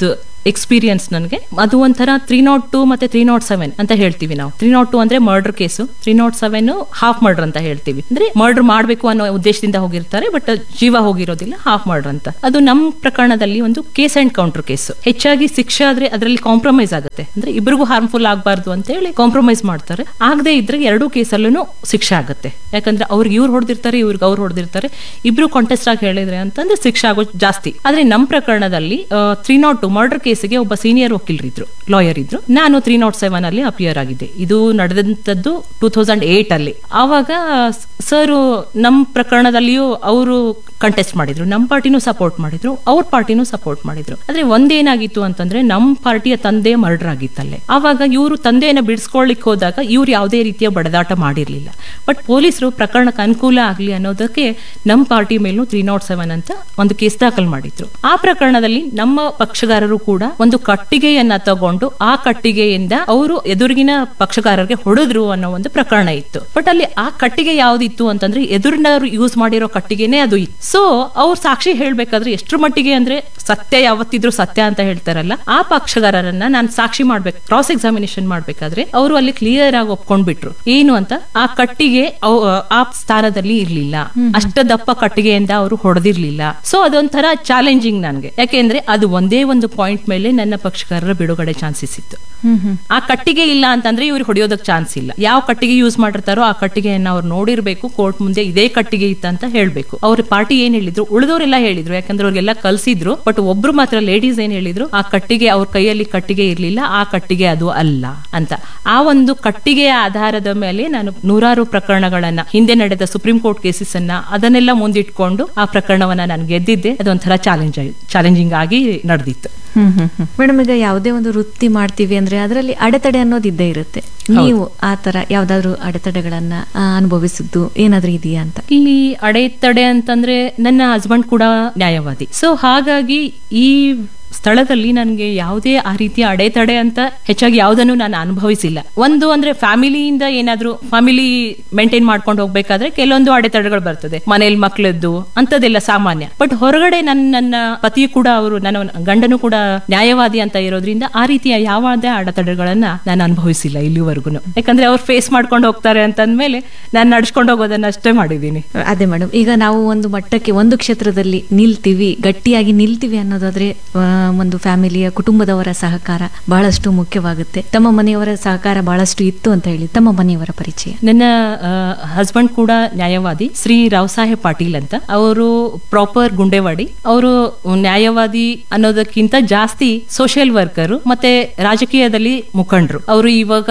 ಎಕ್ಸ್ಪೀರಿಯನ್ಸ್ ನನಗೆ. ಅದು ಒಂಥರ 302 ಮತ್ತೆ 307 ಅಂತ ಹೇಳ್ತೀವಿ ನಾವು. 302 ಅಂದ್ರೆ ಮರ್ಡರ್ ಕೇಸು, 307 ಹಾಫ್ ಮರ್ಡರ್ ಅಂತ ಹೇಳ್ತೀವಿ. ಅಂದ್ರೆ ಮರ್ಡರ್ ಮಾಡಬೇಕು ಅನ್ನೋ ಉದ್ದೇಶದಿಂದ ಹೋಗಿರ್ತಾರೆ, ಬಟ್ ಜೀವ ಹೋಗಿರೋದಿಲ್ಲ, ಹಾಫ್ ಮರ್ಡರ್ ಅಂತ. ಅದು ನಮ್ಮ ಪ್ರಕರಣದಲ್ಲಿ ಒಂದು ಕೇಸ್ ಅಂಡ್ ಕೌಂಟರ್ ಕೇಸ್. ಹೆಚ್ಚಾಗಿ ಶಿಕ್ಷೆ ಆದ್ರೆ ಅದರಲ್ಲಿ ಕಾಂಪ್ರಮೈಸ್ ಆಗುತ್ತೆ, ಅಂದ್ರೆ ಇಬ್ಬರಿಗೂ ಹಾರ್ಮ್ಫುಲ್ ಆಗಬಾರ್ದು ಅಂತ ಹೇಳಿ ಕಾಂಪ್ರಮೈಸ್ ಮಾಡ್ತಾರೆ. ಆಗದೆ ಇದ್ರೆ ಎರಡೂ ಕೇಸಲ್ಲೂ ಶಿಕ್ಷೆ ಆಗುತ್ತೆ. ಯಾಕಂದ್ರೆ ಅವ್ರಿಗೆ ಇವ್ರು ಹೊಡೆದಿರ್ತಾರೆ, ಇವ್ರಿಗೆ ಅವ್ರು ಹೊಡೆದಿರ್ತಾರೆ, ಇಬ್ರು ಕಾಂಟೆಸ್ಟ್ ಆಗಿ ಹೇಳಿದ್ರೆ ಅಂತಂದ್ರೆ ಶಿಕ್ಷೆ ಆಗೋ ಜಾಸ್ತಿ. ಆದ್ರೆ ನಮ್ಮ ಪ್ರಕರಣದಲ್ಲಿ 302 ಮರ್ಡರ್ ಕೇಸಿಗೆ ಒಬ್ಬ ಸೀನಿಯರ್ ವಕೀಲರಿದ್ರು, ಲಾಯರ್ ಇದ್ರು. ನಾನು 307 ಅಲ್ಲಿ ಅಪಿಯರ್ ಆಗಿದ್ದೆ. ಇದು ನಡೆದಂತದ್ದು 2008 ಅಲ್ಲಿ. ಆವಾಗ ಸರ್ ನಮ್ಮ ಪ್ರಕರಣದಲ್ಲಿಯೂ ಅವರು ಕಂಟೆಸ್ಟ್ ಮಾಡಿದ್ರು, ನಮ್ಮ ಪಾರ್ಟಿನೂ ಸಪೋರ್ಟ್ ಮಾಡಿದ್ರು, ಅವ್ರ ಪಾರ್ಟಿನೂ ಸಪೋರ್ಟ್ ಮಾಡಿದ್ರು. ಆದ್ರೆ ಒಂದೇನಾಗಿತ್ತು ಅಂತಂದ್ರೆ ನಮ್ಮ ಪಾರ್ಟಿಯ ತಂದೆ ಮರ್ಡರ್ ಆಗಿತ್ತಲ್ಲೇ. ಆವಾಗ ಇವರು ತಂದೆಯನ್ನ ಬಿಡಿಸ್ಕೊಳ್ಳಿಕ್ ಹೋದಾಗ ಇವ್ರು ಯಾವುದೇ ರೀತಿಯ ಬಡದಾಟ ಮಾಡಿರ್ಲಿಲ್ಲ. ಬಟ್ ಪೊಲೀಸರು ಪ್ರಕರಣಕ್ಕೆ ಅನುಕೂಲ ಆಗ್ಲಿ ಅನ್ನೋದಕ್ಕೆ ನಮ್ಮ ಪಾರ್ಟಿ ಮೇಲೂ 307 ಅಂತ ಒಂದು ಕೇಸ್ ದಾಖಲು ಮಾಡಿದ್ರು. ಆ ಪ್ರಕರಣದಲ್ಲಿ ನಮ್ಮ ಪಕ್ಷಗಾರರು ಕೂಡ ಒಂದು ಕಟ್ಟಿಗೆಯನ್ನ ತಗೊಂಡು ಆ ಕಟ್ಟಿಗೆಯಿಂದ ಅವರು ಎದುರಿಗಿನ ಪಕ್ಷಗಾರರಿಗೆ ಹೊಡೆದ್ರು ಅನ್ನೋ ಒಂದು ಪ್ರಕರಣ ಇತ್ತು. ಬಟ್ ಅಲ್ಲಿ ಆ ಕಟ್ಟಿಗೆ ಯಾವ್ದಿತ್ತು ಅಂತಂದ್ರೆ ಎದುರಿನವರು ಯೂಸ್ ಮಾಡಿರೋ ಕಟ್ಟಿಗೆನೇ ಅದು ಇತ್ತು. ಸೊ ಅವ್ರು ಸಾಕ್ಷಿ ಹೇಳ್ಬೇಕಾದ್ರೆ ಎಷ್ಟ್ರ ಮಟ್ಟಿಗೆ ಅಂದ್ರೆ ಸತ್ಯ ಯಾವತ್ತಿದ್ರು ಸತ್ಯ ಅಂತ ಹೇಳ್ತಾರಲ್ಲ, ಆ ಪಕ್ಷಗಾರರನ್ನ ನಾನು ಸಾಕ್ಷಿ ಮಾಡ್ಬೇಕು, ಕ್ರಾಸ್ ಎಕ್ಸಾಮಿನೇಷನ್ ಮಾಡ್ಬೇಕಾದ್ರೆ ಅವರು ಅಲ್ಲಿ ಕ್ಲಿಯರ್ ಆಗಿ ಒಪ್ಕೊಂಡ್ಬಿಟ್ರು ಏನು ಅಂತ. ಆ ಕಟ್ಟಿಗೆ ಆ ಸ್ಥಾನದಲ್ಲಿ ಇರ್ಲಿಲ್ಲ, ಅಷ್ಟ ದಪ್ಪ ಕಟ್ಟಿಗೆಯಿಂದ ಅವರು ಹೊಡೆದಿರ್ಲಿಲ್ಲ. ಸೊ ಅದೊಂಥರ ಚಾಲೆಂಜಿಂಗ್ ನನ್ಗೆ, ಯಾಕೆಂದ್ರೆ ಅದು ಒಂದೇ ಒಂದು ಪಾಯಿಂಟ್ ಮೇಲೆ ನನ್ನ ಪಕ್ಷಗಾರರ ಬಿಡುಗಡೆ ಚಾನ್ಸಸ್ ಇತ್ತು. ಆ ಕಟ್ಟಿಗೆ ಇಲ್ಲ ಅಂತಂದ್ರೆ ಇವ್ರಿಗೆ ಹೊಡೆಯೋದಕ್ಕೆ ಚಾನ್ಸ್ ಇಲ್ಲ. ಯಾವ ಕಟ್ಟಿಗೆ ಯೂಸ್ ಮಾಡಿರ್ತಾರೋ ಆ ಕಟ್ಟಿಗೆಯನ್ನ ಅವ್ರು ನೋಡಿರ್ಬೇಕು, ಕೋರ್ಟ್ ಮುಂದೆ ಇದೇ ಕಟ್ಟಿಗೆ ಇತ್ತಂತ ಹೇಳ್ಬೇಕು. ಅವ್ರ ಪಾರ್ಟಿ ಏನ್ ಹೇಳಿದ್ರು, ಉಳಿದವರೆಲ್ಲ ಹೇಳಿದ್ರು, ಯಾಕಂದ್ರೆ ಅವ್ರಿಗೆಲ್ಲ ಕಲ್ಸಿದ್ರು. ಬಟ್ ಒಬ್ರು ಮಾತ್ರ ಲೇಡೀಸ್ ಏನ್ ಹೇಳಿದ್ರು, ಆ ಕಟ್ಟಿಗೆ ಅವ್ರ ಕೈಯಲ್ಲಿ ಕಟ್ಟಿಗೆ ಇರ್ಲಿಲ್ಲ, ಆ ಕಟ್ಟಿಗೆ ಅದು ಅಲ್ಲ ಅಂತ. ಆ ಒಂದು ಕಟ್ಟಿಗೆಯ ಆಧಾರದ ಮೇಲೆ ನಾನು ನೂರಾರು ಪ್ರಕರಣಗಳನ್ನ, ಹಿಂದೆ ನಡೆದ ಸುಪ್ರೀಂ ಕೋರ್ಟ್ ಕೇಸಸ್ ಅನ್ನ ಅದನ್ನೆಲ್ಲ ಮುಂದಿಟ್ಕೊಂಡು ಆ ಪ್ರಕರಣವನ್ನ ನಾನು ಗೆದ್ದಿದ್ದೆ. ಅದೊಂಥರ ಚಾಲೆಂಜಿಂಗ್ ಆಗಿ ನಡೆದಿತ್ತು. ಮೇಡಮ್, ಈಗ ಯಾವುದೇ ಒಂದು ವೃತ್ತಿ ಮಾಡ್ತೀವಿ ಅಂದ್ರೆ ಅದರಲ್ಲಿ ಅಡೆತಡೆ ಅನ್ನೋದು ಇದ್ದೇ ಇರುತ್ತೆ. ನೀವು ಆ ತರ ಯಾವ್ದಾದ್ರು ಅಡೆತಡೆಗಳನ್ನ ಅನುಭವಿಸಿದ್ದು ಏನಾದ್ರೂ ಇದೆಯಾ ಅಂತ? ಇಲ್ಲಿ ಅಡೆತಡೆ ಅಂತಂದ್ರೆ ನನ್ನ ಹಸ್ಬೆಂಡ್ ಕೂಡ ನ್ಯಾಯವಾದಿ. ಸೊ ಹಾಗಾಗಿ ಈ ಸ್ಥಳದಲ್ಲಿ ನನಗೆ ಯಾವುದೇ ಆ ರೀತಿಯ ಅಡೆತಡೆ ಅಂತ ಹೆಚ್ಚಾಗಿ ಯಾವುದನ್ನು ನಾನು ಅನುಭವಿಸಿಲ್ಲ. ಒಂದು ಅಂದ್ರೆ ಫ್ಯಾಮಿಲಿಯಿಂದ ಏನಾದ್ರೂ ಫ್ಯಾಮಿಲಿ ಮೇಂಟೈನ್ ಮಾಡ್ಕೊಂಡು ಹೋಗ್ಬೇಕಾದ್ರೆ ಕೆಲವೊಂದು ಅಡೆತಡೆಗಳು ಬರ್ತದೆ, ಮನೇಲಿ ಮಕ್ಕಳದ್ದು ಅಂತದೆಲ್ಲ ಸಾಮಾನ್ಯ. ಬಟ್ ಹೊರಗಡೆ ನನ್ನ ಪತಿ ಕೂಡ, ಅವರು ನನ್ನ ಗಂಡನು ಕೂಡ ನ್ಯಾಯವಾದಿ ಅಂತ ಇರೋದ್ರಿಂದ ಆ ರೀತಿಯ ಯಾವುದೇ ಅಡೆತಡೆಗಳನ್ನ ನಾನು ಅನುಭವಿಸಿಲ್ಲ ಇಲ್ಲಿವರೆಗೂ. ಯಾಕಂದ್ರೆ ಅವ್ರು ಫೇಸ್ ಮಾಡ್ಕೊಂಡು ಹೋಗ್ತಾರೆ ಅಂತಂದ್ಮೇಲೆ ನಾನು ನಡ್ಸ್ಕೊಂಡು ಹೋಗೋದನ್ನ ಅಷ್ಟೇ ಮಾಡಿದೀನಿ. ಅದೇ ಮೇಡಮ್, ಈಗ ನಾವು ಒಂದು ಮಟ್ಟಕ್ಕೆ ಒಂದು ಕ್ಷೇತ್ರದಲ್ಲಿ ನಿಲ್ತೀವಿ, ಗಟ್ಟಿಯಾಗಿ ನಿಲ್ತೀವಿ ಅನ್ನೋದಾದ್ರೆ ಒಂದು ಫ್ಯಾಮಿಲಿಯ ಕುಟುಂಬದವರ ಸಹಕಾರ ಬಹಳಷ್ಟು ಮುಖ್ಯವಾಗುತ್ತೆ. ತಮ್ಮ ಮನೆಯವರ ಸಹಕಾರ ಬಹಳಷ್ಟು ಇತ್ತು ಅಂತ ಹೇಳಿ, ತಮ್ಮ ಮನೆಯವರ ಪರಿಚಯ? ನನ್ನ ಹಸ್ಬೆಂಡ್ ಕೂಡ ನ್ಯಾಯವಾದಿ, ಶ್ರೀ ರಾವ್ ಸಾಹೇಬ್ ಪಾಟೀಲ್ ಅಂತ. ಅವರು ಪ್ರಾಪರ್ ಗುಂಡೇವಾಡಿ. ಅವರು ನ್ಯಾಯವಾದಿ ಅನ್ನೋದಕ್ಕಿಂತ ಜಾಸ್ತಿ ಸೋಷಿಯಲ್ ವರ್ಕರ್ ಮತ್ತೆ ರಾಜಕೀಯದಲ್ಲಿ ಮುಖಂಡರು. ಅವರು ಇವಾಗ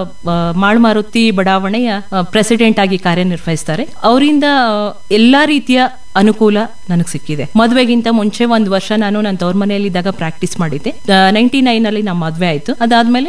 ಮಾಳ್ಮಾರುತಿ ಬಡಾವಣೆಯ ಪ್ರೆಸಿಡೆಂಟ್ ಆಗಿ ಕಾರ್ಯನಿರ್ವಹಿಸ್ತಾರೆ. ಅವರಿಂದ ಎಲ್ಲಾ ರೀತಿಯ ಅನುಕೂಲ ನನಗೆ ಸಿಕ್ಕಿದೆ. ಮದುವೆಗಿಂತ ಮುಂಚೆ 1 ವರ್ಷ ನಾನು ನನ್ನ ತವ್ರ ಮನೆಯಲ್ಲಿ ಇದ್ದಾಗ ಪ್ರಾಕ್ಟೀಸ್ ಮಾಡಿದ್ದೆ. 99 ಅಲ್ಲಿ ನಮ್ಮ ಮದುವೆ ಆಯ್ತು. ಅದಾದ್ಮೇಲೆ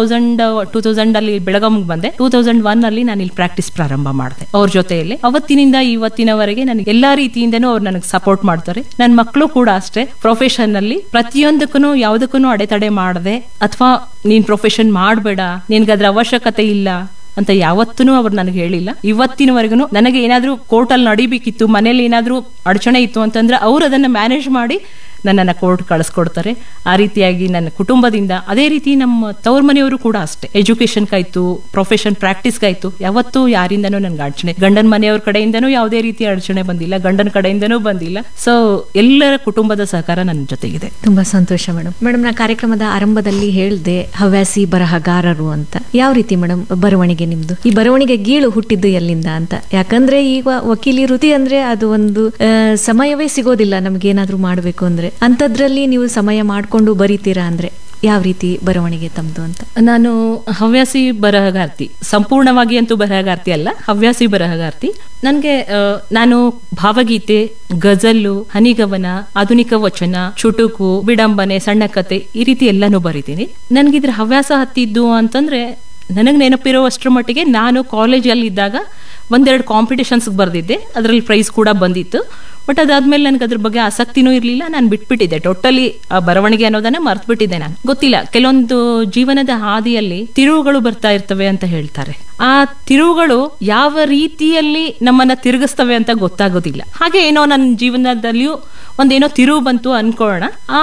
2000 ಅಲ್ಲಿ ಬೆಳಗಾವಿಗೆ ಬಂದೆ. 2001 ಅಲ್ಲಿ ನಾನು ಇಲ್ಲಿ ಪ್ರಾಕ್ಟೀಸ್ ಪ್ರಾರಂಭ ಮಾಡಿದೆ ಅವ್ರ ಜೊತೆಯಲ್ಲಿ. ಅವತ್ತಿನಿಂದ ಇವತ್ತಿನವರೆಗೆ ನನಗೆ ಎಲ್ಲಾ ರೀತಿಯಿಂದನೂ ಅವ್ರು ನನಗೆ ಸಪೋರ್ಟ್ ಮಾಡ್ತಾರೆ. ನನ್ನ ಮಕ್ಕಳು ಕೂಡ ಅಷ್ಟೇ. ಪ್ರೊಫೆಷನ್ ಅಲ್ಲಿ ಪ್ರತಿಯೊಂದಕ್ಕೂ ಯಾವುದಕ್ಕೂ ಅಡೆತಡೆ ಮಾಡದೆ, ಅಥವಾ ನೀನ್ ಪ್ರೊಫೆಷನ್ ಮಾಡಬೇಡ, ನಿನ್ಗದ್ರ ಅವಶ್ಯಕತೆ ಇಲ್ಲ ಅಂತ ಯಾವತ್ತೂ ಅವ್ರು ನನಗೆ ಹೇಳಿಲ್ಲ. ಇವತ್ತಿನವರೆಗೂ ನನಗೆ ಏನಾದ್ರೂ ಕೋರ್ಟಲ್ಲಿ ನಡಿಬೇಕಿತ್ತು, ಮನೇಲಿ ಏನಾದ್ರೂ ಅಡಚಣೆ ಇತ್ತು ಅಂತಂದ್ರೆ ಅವ್ರು ಅದನ್ನ ಮ್ಯಾನೇಜ್ ಮಾಡಿ ನನ್ನನ್ನು ಕೋರ್ಟ್ ಕಳಿಸ್ಕೊಡ್ತಾರೆ. ಆ ರೀತಿಯಾಗಿ ನನ್ನ ಕುಟುಂಬದಿಂದ, ಅದೇ ರೀತಿ ನಮ್ಮ ತವ್ರ ಮನೆಯವರು ಕೂಡ ಅಷ್ಟೇ. ಎಜುಕೇಶನ್ಗಾಯ್ತು, ಪ್ರೊಫೆಷನ್ ಪ್ರಾಕ್ಟೀಸ್ಗಾಯ್ತು, ಯಾವತ್ತೂ ಯಾರಿಂದನೂ ನನ್ಗೆ ಅಡಚಣೆ, ಗಂಡನ ಮನೆಯವ್ರ ಕಡೆಯಿಂದನೂ ಯಾವುದೇ ರೀತಿಯ ಅಡಚಣೆ ಬಂದಿಲ್ಲ, ಗಂಡನ ಕಡೆಯಿಂದನೂ ಬಂದಿಲ್ಲ. ಸೊ ಎಲ್ಲರ ಕುಟುಂಬದ ಸಹಕಾರ ನನ್ನ ಜೊತೆಗಿದೆ. ತುಂಬಾ ಸಂತೋಷ ಮೇಡಮ್. ಮೇಡಮ್, ನಾ ಕಾರ್ಯಕ್ರಮದ ಆರಂಭದಲ್ಲಿ ಹೇಳ್ದೆ ಹವ್ಯಾಸಿ ಬರಹಗಾರರು ಅಂತ. ಯಾವ ರೀತಿ ಮೇಡಮ್ ಬರವಣಿಗೆ ನಿಮ್ದು? ಈ ಬರವಣಿಗೆ ಗೀಳು ಹುಟ್ಟಿದ್ದು ಎಲ್ಲಿಂದ ಅಂತ? ಯಾಕಂದ್ರೆ ಈಗ ವಕೀಲಿ ವೃತ್ತಿ ಅಂದ್ರೆ ಅದು ಒಂದು ಸಮಯವೇ ಸಿಗೋದಿಲ್ಲ ನಮ್ಗೆ ಏನಾದ್ರೂ ಮಾಡ್ಬೇಕು ಅಂದ್ರೆ. ಅಂತದ್ರಲ್ಲಿ ನೀವು ಸಮಯ ಮಾಡ್ಕೊಂಡು ಬರೀತೀರಾ ಅಂದ್ರೆ ಯಾವ ರೀತಿ ಬರವಣಿಗೆ ತಮ್ದು ಅಂತ? ನಾನು ಹವ್ಯಾಸಿ ಬರಹಗಾರ್ತಿ, ಸಂಪೂರ್ಣವಾಗಿ ಅಂತೂ ಬರಹಗಾರ್ತಿ ಅಲ್ಲ, ಹವ್ಯಾಸಿ ಬರಹಗಾರ್ತಿ. ನನ್ಗೆ ನಾನು ಭಾವಗೀತೆ, ಗಜಲ್ಲು, ಹನಿಗವನ, ಆಧುನಿಕ ವಚನ, ಚುಟುಕು, ವಿಡಂಬನೆ, ಸಣ್ಣ ಕತೆ, ಈ ರೀತಿ ಎಲ್ಲಾನು ಬರೀತೀನಿ. ನನ್ಗಿದ್ರ ಹವ್ಯಾಸ ಹತ್ತಿದ್ದು ಅಂತಂದ್ರೆ, ನನಗೆ ನೆನಪಿರೋ ಅಷ್ಟರ ಮಟ್ಟಿಗೆ ನಾನು ಕಾಲೇಜಲ್ಲಿ ಇದ್ದಾಗ 1-2 ಕಾಂಪಿಟೇಷನ್ಸ್ ಬರ್ದಿದ್ದೆ. ಅದರಲ್ಲಿ ಪ್ರೈಸ್ ಕೂಡ ಬಂದಿತ್ತು. ಬಟ್ ಅದಾದ್ಮೇಲೆ ನನಗೆ ಅದ್ರ ಬಗ್ಗೆ ಆಸಕ್ತಿನೂ ಇರ್ಲಿಲ್ಲ, ನಾನು ಬಿಟ್ಬಿಟ್ಟಿದ್ದೆ ಟೋಟಲಿ. ಬರವಣಿಗೆ ಅನ್ನೋದನ್ನ ಮರ್ತು ಬಿಟ್ಟಿದ್ದೆ ನಾನು. ಗೊತ್ತಿಲ್ಲ, ಕೆಲವೊಂದು ಜೀವನದ ಹಾದಿಯಲ್ಲಿ ತಿರುವುಗಳು ಬರ್ತಾ ಇರ್ತವೆ ಅಂತ ಹೇಳ್ತಾರೆ. ಆ ತಿರುವುಗಳು ಯಾವ ರೀತಿಯಲ್ಲಿ ನಮ್ಮನ್ನ ತಿರುಗಿಸ್ತವೆ ಅಂತ ಗೊತ್ತಾಗೋದಿಲ್ಲ. ಹಾಗೆ ಏನೋ ನನ್ನ ಜೀವನದಲ್ಲಿಯೂ ಒಂದೇನೋ ತಿರುವು ಬಂತು ಅನ್ಕೊಳ್ಳೋಣ. ಆ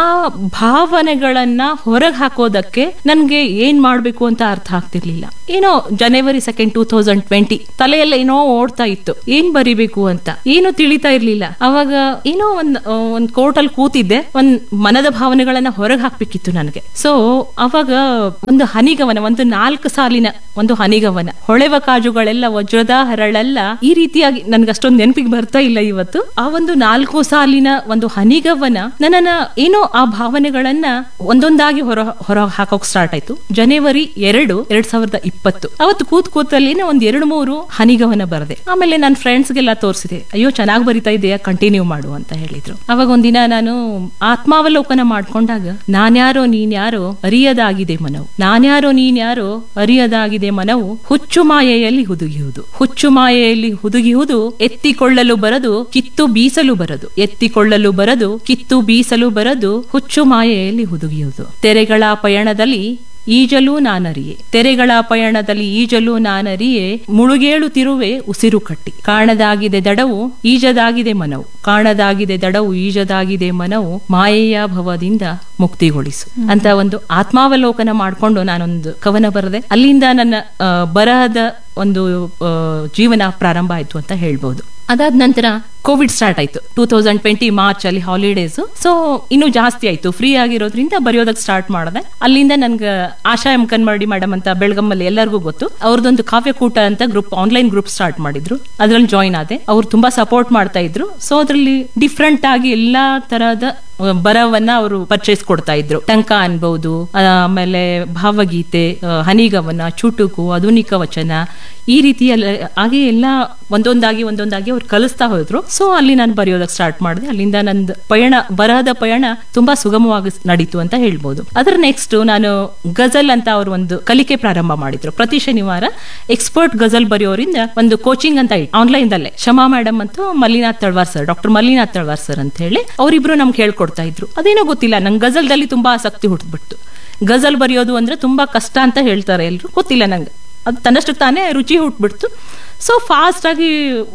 ಭಾವನೆಗಳನ್ನ ಹೊರಗೆ ಹಾಕೋದಕ್ಕೆ ನನ್ಗೆ ಏನ್ ಮಾಡ್ಬೇಕು ಅಂತ ಅರ್ಥ ಆಗ್ತಿರ್ಲಿಲ್ಲ. ಏನೋ January 2nd, 2020 ತಲೆಯಲ್ಲ ಏನೋ ಓಡ್ತಾ ಇತ್ತು, ಏನ್ ಬರಿಬೇಕು ಅಂತ ಏನು ತಿಳಿತಾ ಇರ್ಲಿಲ್ಲ. ಅವಾಗ ಏನೋ ಒಂದ್ ಕೋರ್ಟಲ್ಲಿ ಕೂತಿದ್ದೆ, ಒಂದ್ ಮನದ ಭಾವನೆಗಳನ್ನ ಹೊರಗೆ ಹಾಕ್ಬೇಕಿತ್ತು ನನಗೆ. ಸೊ ಅವಾಗ ಒಂದು ಹನಿಗವನ, ಒಂದು 4 ಸಾಲಿನ ಒಂದು ಹನಿಗವನ, ಹೊಳೆವ ಕಾಜುಗಳೆಲ್ಲ ವಜ್ರದ ಹರಳೆಲ್ಲ, ಈ ರೀತಿಯಾಗಿ ನನ್ಗೆ ಅಷ್ಟೊಂದು ನೆನಪಿಗೆ ಬರ್ತಾ ಇಲ್ಲ ಇವತ್ತು. ಆ ಒಂದು 4 ಸಾಲಿನ ಒಂದು ಹನಿಗವನ ನನ್ನನ್ನ ಏನೋ ಆ ಭಾವನೆಗಳನ್ನ ಒಂದೊಂದಾಗಿ ಹೊರ ಹಾಕೋಕ್ ಸ್ಟಾರ್ಟ್ ಆಯ್ತು. January 2, 2020 ಅವತ್ತು ಕೂತಲ್ಲಿ ಒಂದ್ 2-3 ಹನಿಗವನ ಬರದೆ. ಆಮೇಲೆ ನನ್ನ ಫ್ರೆಂಡ್ಸ್ಗೆಲ್ಲ ತೋರಿಸಿದೆ, ಅಯ್ಯೋ ಚೆನ್ನಾಗಿ ಬರಿತಾ ಇದೆಯಾ, ಕಂಟಿನ್ಯೂ ಮಾಡು ಅಂತ ಹೇಳಿದ್ರು. ಅವಾಗ ಒಂದಿನ ನಾನು ಆತ್ಮಾವಲೋಕನ ಮಾಡ್ಕೊಂಡಾಗ, ನಾನ್ಯಾರೋ ನೀನ್ಯಾರೋ ಅರಿಯದಾಗಿದೆ ಮನವು, ನಾನ್ಯಾರೋ ನೀನ್ಯಾರೋ ಅರಿಯದಾಗಿದೆ ಮನವು, ಹುಚ್ಚು ಮಾಯೆಯಲ್ಲಿ ಹುದುಗಿಯುವುದು, ಹುಚ್ಚು ಮಾಯೆಯಲ್ಲಿ ಹುದುಗಿಯುವುದು, ಎತ್ತಿಕೊಳ್ಳಲು ಬರದು ಕಿತ್ತು ಬೀಸಲು ಬರದು, ಎತ್ತಿಕೊಳ್ಳಲು ಬರದು ಕಿತ್ತು ಬೀಸಲು ಬರದು, ಹುಚ್ಚು ಮಾಯೆಯಲ್ಲಿ ಹುದುಗಿಯುವುದು. ತೆರೆಗಳ ಪಯಣದಲ್ಲಿ ಈಜಲು ನಾನರಿಯೆ, ತೆರೆಗಳ ಪಯಣದಲ್ಲಿ ಈಜಲು ನಾನರಿಯೆ, ಮುಳುಗೇಳುತ್ತಿರುವೆ ಉಸಿರು ಕಟ್ಟಿ, ಕಾಣದಾಗಿದೆ ದಡವು ಈಜದಾಗಿದೆ ಮನವು, ಕಾಣದಾಗಿದೆ ದಡವು ಈಜದಾಗಿದೆ ಮನವು, ಮಾಯೆಯ ಭವದಿಂದ ಮುಕ್ತಿಗೊಳಿಸು ಅಂತ ಒಂದು ಆತ್ಮಾವಲೋಕನ ಮಾಡ್ಕೊಂಡು ನಾನೊಂದು ಕವನ ಬರೆದೆ. ಅಲ್ಲಿಂದ ನನ್ನ ಬರಹದ ಒಂದು ಜೀವನ ಪ್ರಾರಂಭ ಆಯ್ತು ಅಂತ ಹೇಳ್ಬಹುದು. ಅದಾದ ನಂತರ ಕೋವಿಡ್ ಸ್ಟಾರ್ಟ್ ಆಯ್ತು 2020 ಮಾರ್ಚ್ ಅಲ್ಲಿ, ಹಾಲಿಡೇಸ್. ಸೊ ಇನ್ನೂ ಜಾಸ್ತಿ ಆಯ್ತು, ಫ್ರೀ ಆಗಿರೋದ್ರಿಂದ ಬರೆಯೋದಕ್ಕೆ ಸ್ಟಾರ್ಟ್ ಮಾಡಿದೆ. ಅಲ್ಲಿಂದ ನನ್ಗೆ ಆಶಾ ಎಂ ಕನ್ಮರಡಿ ಮೇಡಮ್ ಅಂತ ಬೆಳಗಮ್ಮಲ್ಲಿ ಎಲ್ಲರಿಗೂ ಗೊತ್ತು, ಅವ್ರದ್ದೊಂದು ಕಾವ್ಯಕೂಟ ಅಂತ ಗ್ರೂಪ್, ಆನ್ಲೈನ್ ಗ್ರೂಪ್ ಸ್ಟಾರ್ಟ್ ಮಾಡಿದ್ರು. ಅದ್ರಲ್ಲಿ ಜಾಯಿನ್ ಆದೆ. ಅವ್ರು ತುಂಬಾ ಸಪೋರ್ಟ್ ಮಾಡ್ತಾ ಇದ್ರು. ಸೊ ಅದ್ರಲ್ಲಿ ಡಿಫ್ರೆಂಟ್ ಆಗಿ ಎಲ್ಲಾ ತರಹದ ಬರವನ್ನ ಅವರು ಪರ್ಚೇಸ್ ಕೊಡ್ತಾ ಇದ್ರು. ಟಂಕ ಅನ್ಬಹುದು, ಆಮೇಲೆ ಭಾವಗೀತೆ, ಹನಿಗವನ, ಚುಟುಕು, ಆಧುನಿಕ ವಚನ, ಈ ರೀತಿಯಲ್ಲಿ ಹಾಗೆ ಎಲ್ಲ ಒಂದೊಂದಾಗಿ ಅವ್ರು ಕಲಿಸ್ತಾ ಹೋದ್ರು. ಸೊ ಅಲ್ಲಿ ನಾನು ಬರೆಯೋದಕ್ಕೆ ಸ್ಟಾರ್ಟ್ ಮಾಡಿದೆ. ಅಲ್ಲಿಂದ ನಂದು ಪಯಣ, ಬರಹದ ಪಯಣ ತುಂಬಾ ಸುಗಮವಾಗಿ ನಡೀತು ಅಂತ ಹೇಳ್ಬೋದು. ಅದರ ನೆಕ್ಸ್ಟ್ ನಾನು ಗಜಲ್ ಅಂತ ಅವರು ಒಂದು ಕಲಿಕೆ ಪ್ರಾರಂಭ ಮಾಡಿದ್ರು. ಪ್ರತಿ ಶನಿವಾರ ಎಕ್ಸ್ಪರ್ಟ್ ಗಜಲ್ ಬರೆಯೋರಿಂದ ಒಂದು ಕೋಚಿಂಗ್ ಅಂತ ಆನ್ಲೈನ್ ದಲ್ಲೇ ಶಮಾ ಮೇಡಮ್ ಮತ್ತು Mallinath Talwar sir, doctor Mallinath Talwar sir ಅಂತ ಹೇಳಿ ಅವರಿಬ್ರು ನಮ್ಗೆ ಹೇಳ್ಕೊಡ್ತಾ ಇದ್ರು. ಅದೇನೋ ಗೊತ್ತಿಲ್ಲ, ನಂಗೆ ಗಜಲ್ದಲ್ಲಿ ತುಂಬಾ ಆಸಕ್ತಿ ಹುಟ್ಟುಬಿಡ್ತು. ಗಜಲ್ ಬರೆಯೋದು ಅಂದ್ರೆ ತುಂಬಾ ಕಷ್ಟ ಅಂತ ಹೇಳ್ತಾರೆ ಎಲ್ರು, ಗೊತ್ತಿಲ್ಲ ನಂಗೆ, ಅದು ತನ್ನಷ್ಟು ತಾನೇ ರುಚಿ ಹುಟ್ಬಿಡ್ತು. ಸೊ ಫಾಸ್ಟ್ ಆಗಿ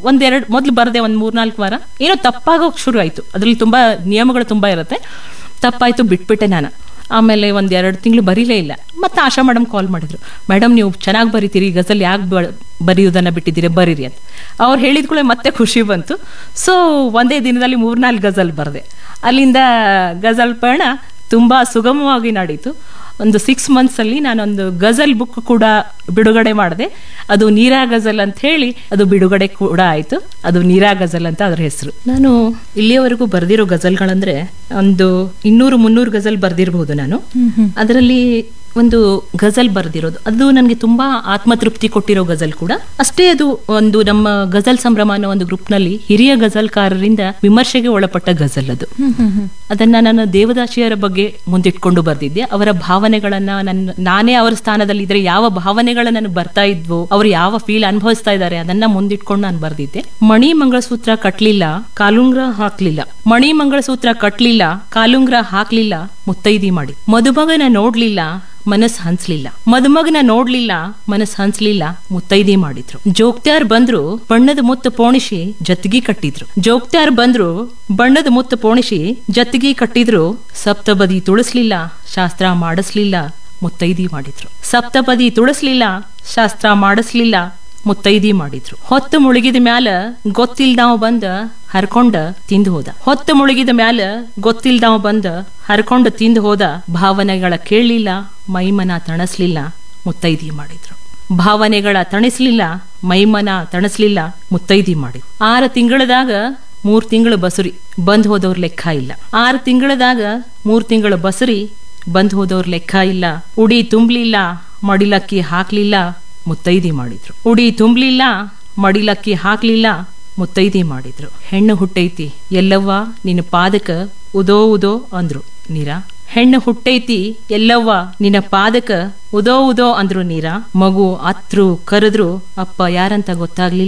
ಮೊದಲು ಬರದೆ ಒಂದು 3-4 ವಾರ ಏನೋ ತಪ್ಪಾಗೋಕ್ ಶುರು ಆಯ್ತು. ಅದ್ರಲ್ಲಿ ತುಂಬಾ ನಿಯಮಗಳು ತುಂಬಾ ಇರುತ್ತೆ, ತಪ್ಪಾಯ್ತು, ಬಿಟ್ಬಿಟ್ಟೆ ನಾನು. ಆಮೇಲೆ 1-2 ತಿಂಗಳು ಬರೀಲೇ ಇಲ್ಲ. ಮತ್ತೆ ಆಶಾ ಮೇಡಮ್ ಕಾಲ್ ಮಾಡಿದ್ರು, ಮೇಡಮ್ ನೀವು ಚೆನ್ನಾಗಿ ಬರೀತೀರಿ, ಗಜಲ್ ಯಾಕೆ ಬರೆಯೋದನ್ನ ಬಿಟ್ಟಿದ್ದೀರಿ, ಬರೀರಿ ಅಂತ. ಅವ್ರು ಹೇಳಿದ ಕೂಡ ಮತ್ತೆ ಖುಷಿ ಬಂತು. ಸೊ ಒಂದೇ ದಿನದಲ್ಲಿ 3-4 ಗಜಲ್ ಬರೆದೆ. ಅಲ್ಲಿಂದ ಗಜಲ್ ಪಯಣ ತುಂಬಾ ಸುಗಮವಾಗಿ ನಡೀತು. ಒಂದು 6 months ಅಲ್ಲಿ ನಾನೊಂದು ಗಜಲ್ ಬುಕ್ ಕೂಡ ಬಿಡುಗಡೆ ಮಾಡಿದೆ. ಅದು ನೀರಾ ಗಜಲ್ ಅಂತ ಹೇಳಿ ಅದು ಬಿಡುಗಡೆ ಕೂಡ ಆಯ್ತು. ಅದು ನೀರಾ ಗಜಲ್ ಅಂತ ಅದ್ರ ಹೆಸರು. ನಾನು ಇಲ್ಲಿಯವರೆಗೂ ಬರ್ದಿರೋ ಗಜಲ್ಗಳಂದ್ರೆ ಒಂದು 200-300 ಗಜಲ್ ಬರ್ದಿರಬಹುದು ನಾನು. ಅದರಲ್ಲಿ ಒಂದು ಗಜಲ್ ಬರ್ದಿರೋದು ಅದು ನನಗೆ ತುಂಬಾ ಆತ್ಮತೃಪ್ತಿ ಕೊಟ್ಟಿರೋ ಗಜಲ್ ಕೂಡ ಅಷ್ಟೇ. ಅದು ಒಂದು ನಮ್ಮ ಗಜಲ್ ಸಂಭ್ರಮ ಅನ್ನೋ ಒಂದು ಗ್ರೂಪ್ ನಲ್ಲಿ ಹಿರಿಯ ಗಜಲ್ಕಾರರಿಂದ ವಿಮರ್ಶೆಗೆ ಒಳಪಟ್ಟ ಗಜಲ್ ಅದು. ಅದನ್ನ ನಾನು ದೇವದಾಸಿಯರ ಬಗ್ಗೆ ಮುಂದಿಟ್ಕೊಂಡು ಬರ್ದಿದ್ದೆ. ಅವರ ಭಾವನೆಗಳನ್ನ ನಾನೇ ಅವರ ಸ್ಥಾನದಲ್ಲಿ ಇದ್ರೆ ಯಾವ ಭಾವನೆಗಳ ನನಗೆ ಬರ್ತಾ ಇದ್ವು, ಅವ್ರು ಯಾವ ಫೀಲ್ ಅನುಭವಿಸ್ತಾ ಇದ್ದಾರೆ ಅದನ್ನ ಮುಂದಿಟ್ಕೊಂಡು ನಾನು ಬರ್ದಿದ್ದೆ. ಮಣಿ ಮಂಗಳಸೂತ್ರ ಕಟ್ಲಿಲ್ಲ, ಕಾಲುಂಗ್ರ ಹಾಕ್ಲಿಲ್ಲ, ಮಣಿ ಮಂಗಳಸೂತ್ರ ಕಟ್ಲಿಲ್ಲ, ಕಾಲುಂಗ್ರ ಹಾಕ್ಲಿಲ್ಲ, ಮುತ್ತೈದಿ ಮಾಡಿ, ಮದುಮಗನ ನೋಡ್ಲಿಲ್ಲ, ಮನಸ್ ಹಂಚ್ಲಿಲ್ಲ, ಮದುಮಗನ ನೋಡ್ಲಿಲ್ಲ, ಮನಸ್ ಹಂಚ್ಲಿಲ್ಲ, ಮುತ್ತೈದಿ ಮಾಡಿದ್ರು. ಜೋಗ್ತ್ಯಾರ್ ಬಂದ್ರು ಬಣ್ಣದ ಮುತ್ತು ಪೋಣಿಸಿ ಜತ್ತಿಗೆ ಕಟ್ಟಿದ್ರು, ಜೋಗ್ತ್ಯಾರ್ ಬಂದ್ರು ಬಣ್ಣದ ಮುತ್ತು ಪೋಣಿಸಿ ಜತ್ತಿಗೆ ಕಟ್ಟಿದ್ರು, ಸಪ್ತಪದಿ ತುಳಸ್ಲಿಲ್ಲ, ಶಾಸ್ತ್ರ ಮಾಡಿಸ್ಲಿಲ್ಲ, ಮುತ್ತೈದಿ ಮಾಡಿದ್ರು. ಸಪ್ತಪದಿ ತುಳಸ್ಲಿಲ್ಲ, ಶಾಸ್ತ್ರ ಮಾಡಿಸ್ಲಿಲ್ಲ, ಮುತ್ತೈದಿ ಮಾಡಿದ್ರು. ಹೊತ್ತು ಮುಳುಗಿದ ಮ್ಯಾಲ ಗೊತ್ತಿಲ್ದಾವ್ ಬಂದ ಹರ್ಕೊಂಡ ತಿಂದು ಹೋದ, ಹೊತ್ತು ಮುಳುಗಿದ ಮ್ಯಾಲ ಗೊತ್ತಿಲ್ದಾವ್ ಬಂದ ಹರ್ಕೊಂಡ ತಿಂದು ಹೋದ, ಭಾವನೆಗಳ ಕೇಳಲಿಲ್ಲ, ಮೈಮನ ತಣಸ್ಲಿಲ್ಲ, ಮುತ್ತೈದಿ ಮಾಡಿದ್ರು. ಭಾವನೆಗಳ ತಣಿಸ್ಲಿಲ್ಲ, ಮೈಮನ ತಣಸ್ಲಿಲ್ಲ, ಮುತ್ತೈದಿ ಮಾಡಿದ್ರು. 6 ತಿಂಗಳದಾಗ 3 ತಿಂಗಳು ಬಸುರಿ ಬಂದ್ ಹೋದವ್ರ ಲೆಕ್ಕ ಇಲ್ಲ, 6 ತಿಂಗಳದಾಗ 3 ತಿಂಗಳು ಬಸುರಿ ಬಂದ್ ಹೋದವ್ರ ಲೆಕ್ಕ ಇಲ್ಲ. ಉಡಿ ತುಂಬ್ಲಿಲ್ಲ, ಮಡಿಲಕ್ಕಿ ಹಾಕ್ಲಿಲ್ಲ, ಮುತ್ತೈದಿ ಮಾಡಿದ್ರು. ಉಡಿ ತುಂಬ್ಲಿಲ್ಲ, ಮಡಿಲಕ್ಕಿ ಹಾಕ್ಲಿಲ್ಲ, ಮುತ್ತೈದಿ ಮಾಡಿದ್ರು. ಹೆಣ್ಣು ಹುಟ್ಟೈತಿ ಎಲ್ಲವ್ವ ನಿನ್ನ ಪಾದಕ ಉದೋ ಉದೋ ಅಂದ್ರು ನೀರ, ಹೆಣ್ಣು ಹುಟ್ಟೈತಿ ಎಲ್ಲವ್ವ ನಿನ್ನ ಪಾದಕ ಉದೋ ಉದೋ ಅಂದ್ರು ನೀರ. ಮಗು ಅತ್ರು ಕರೆದ್ರು ಅಪ್ಪ ಯಾರಂತ ಗೊತ್ತಾಗ್ಲಿಲ್ಲ,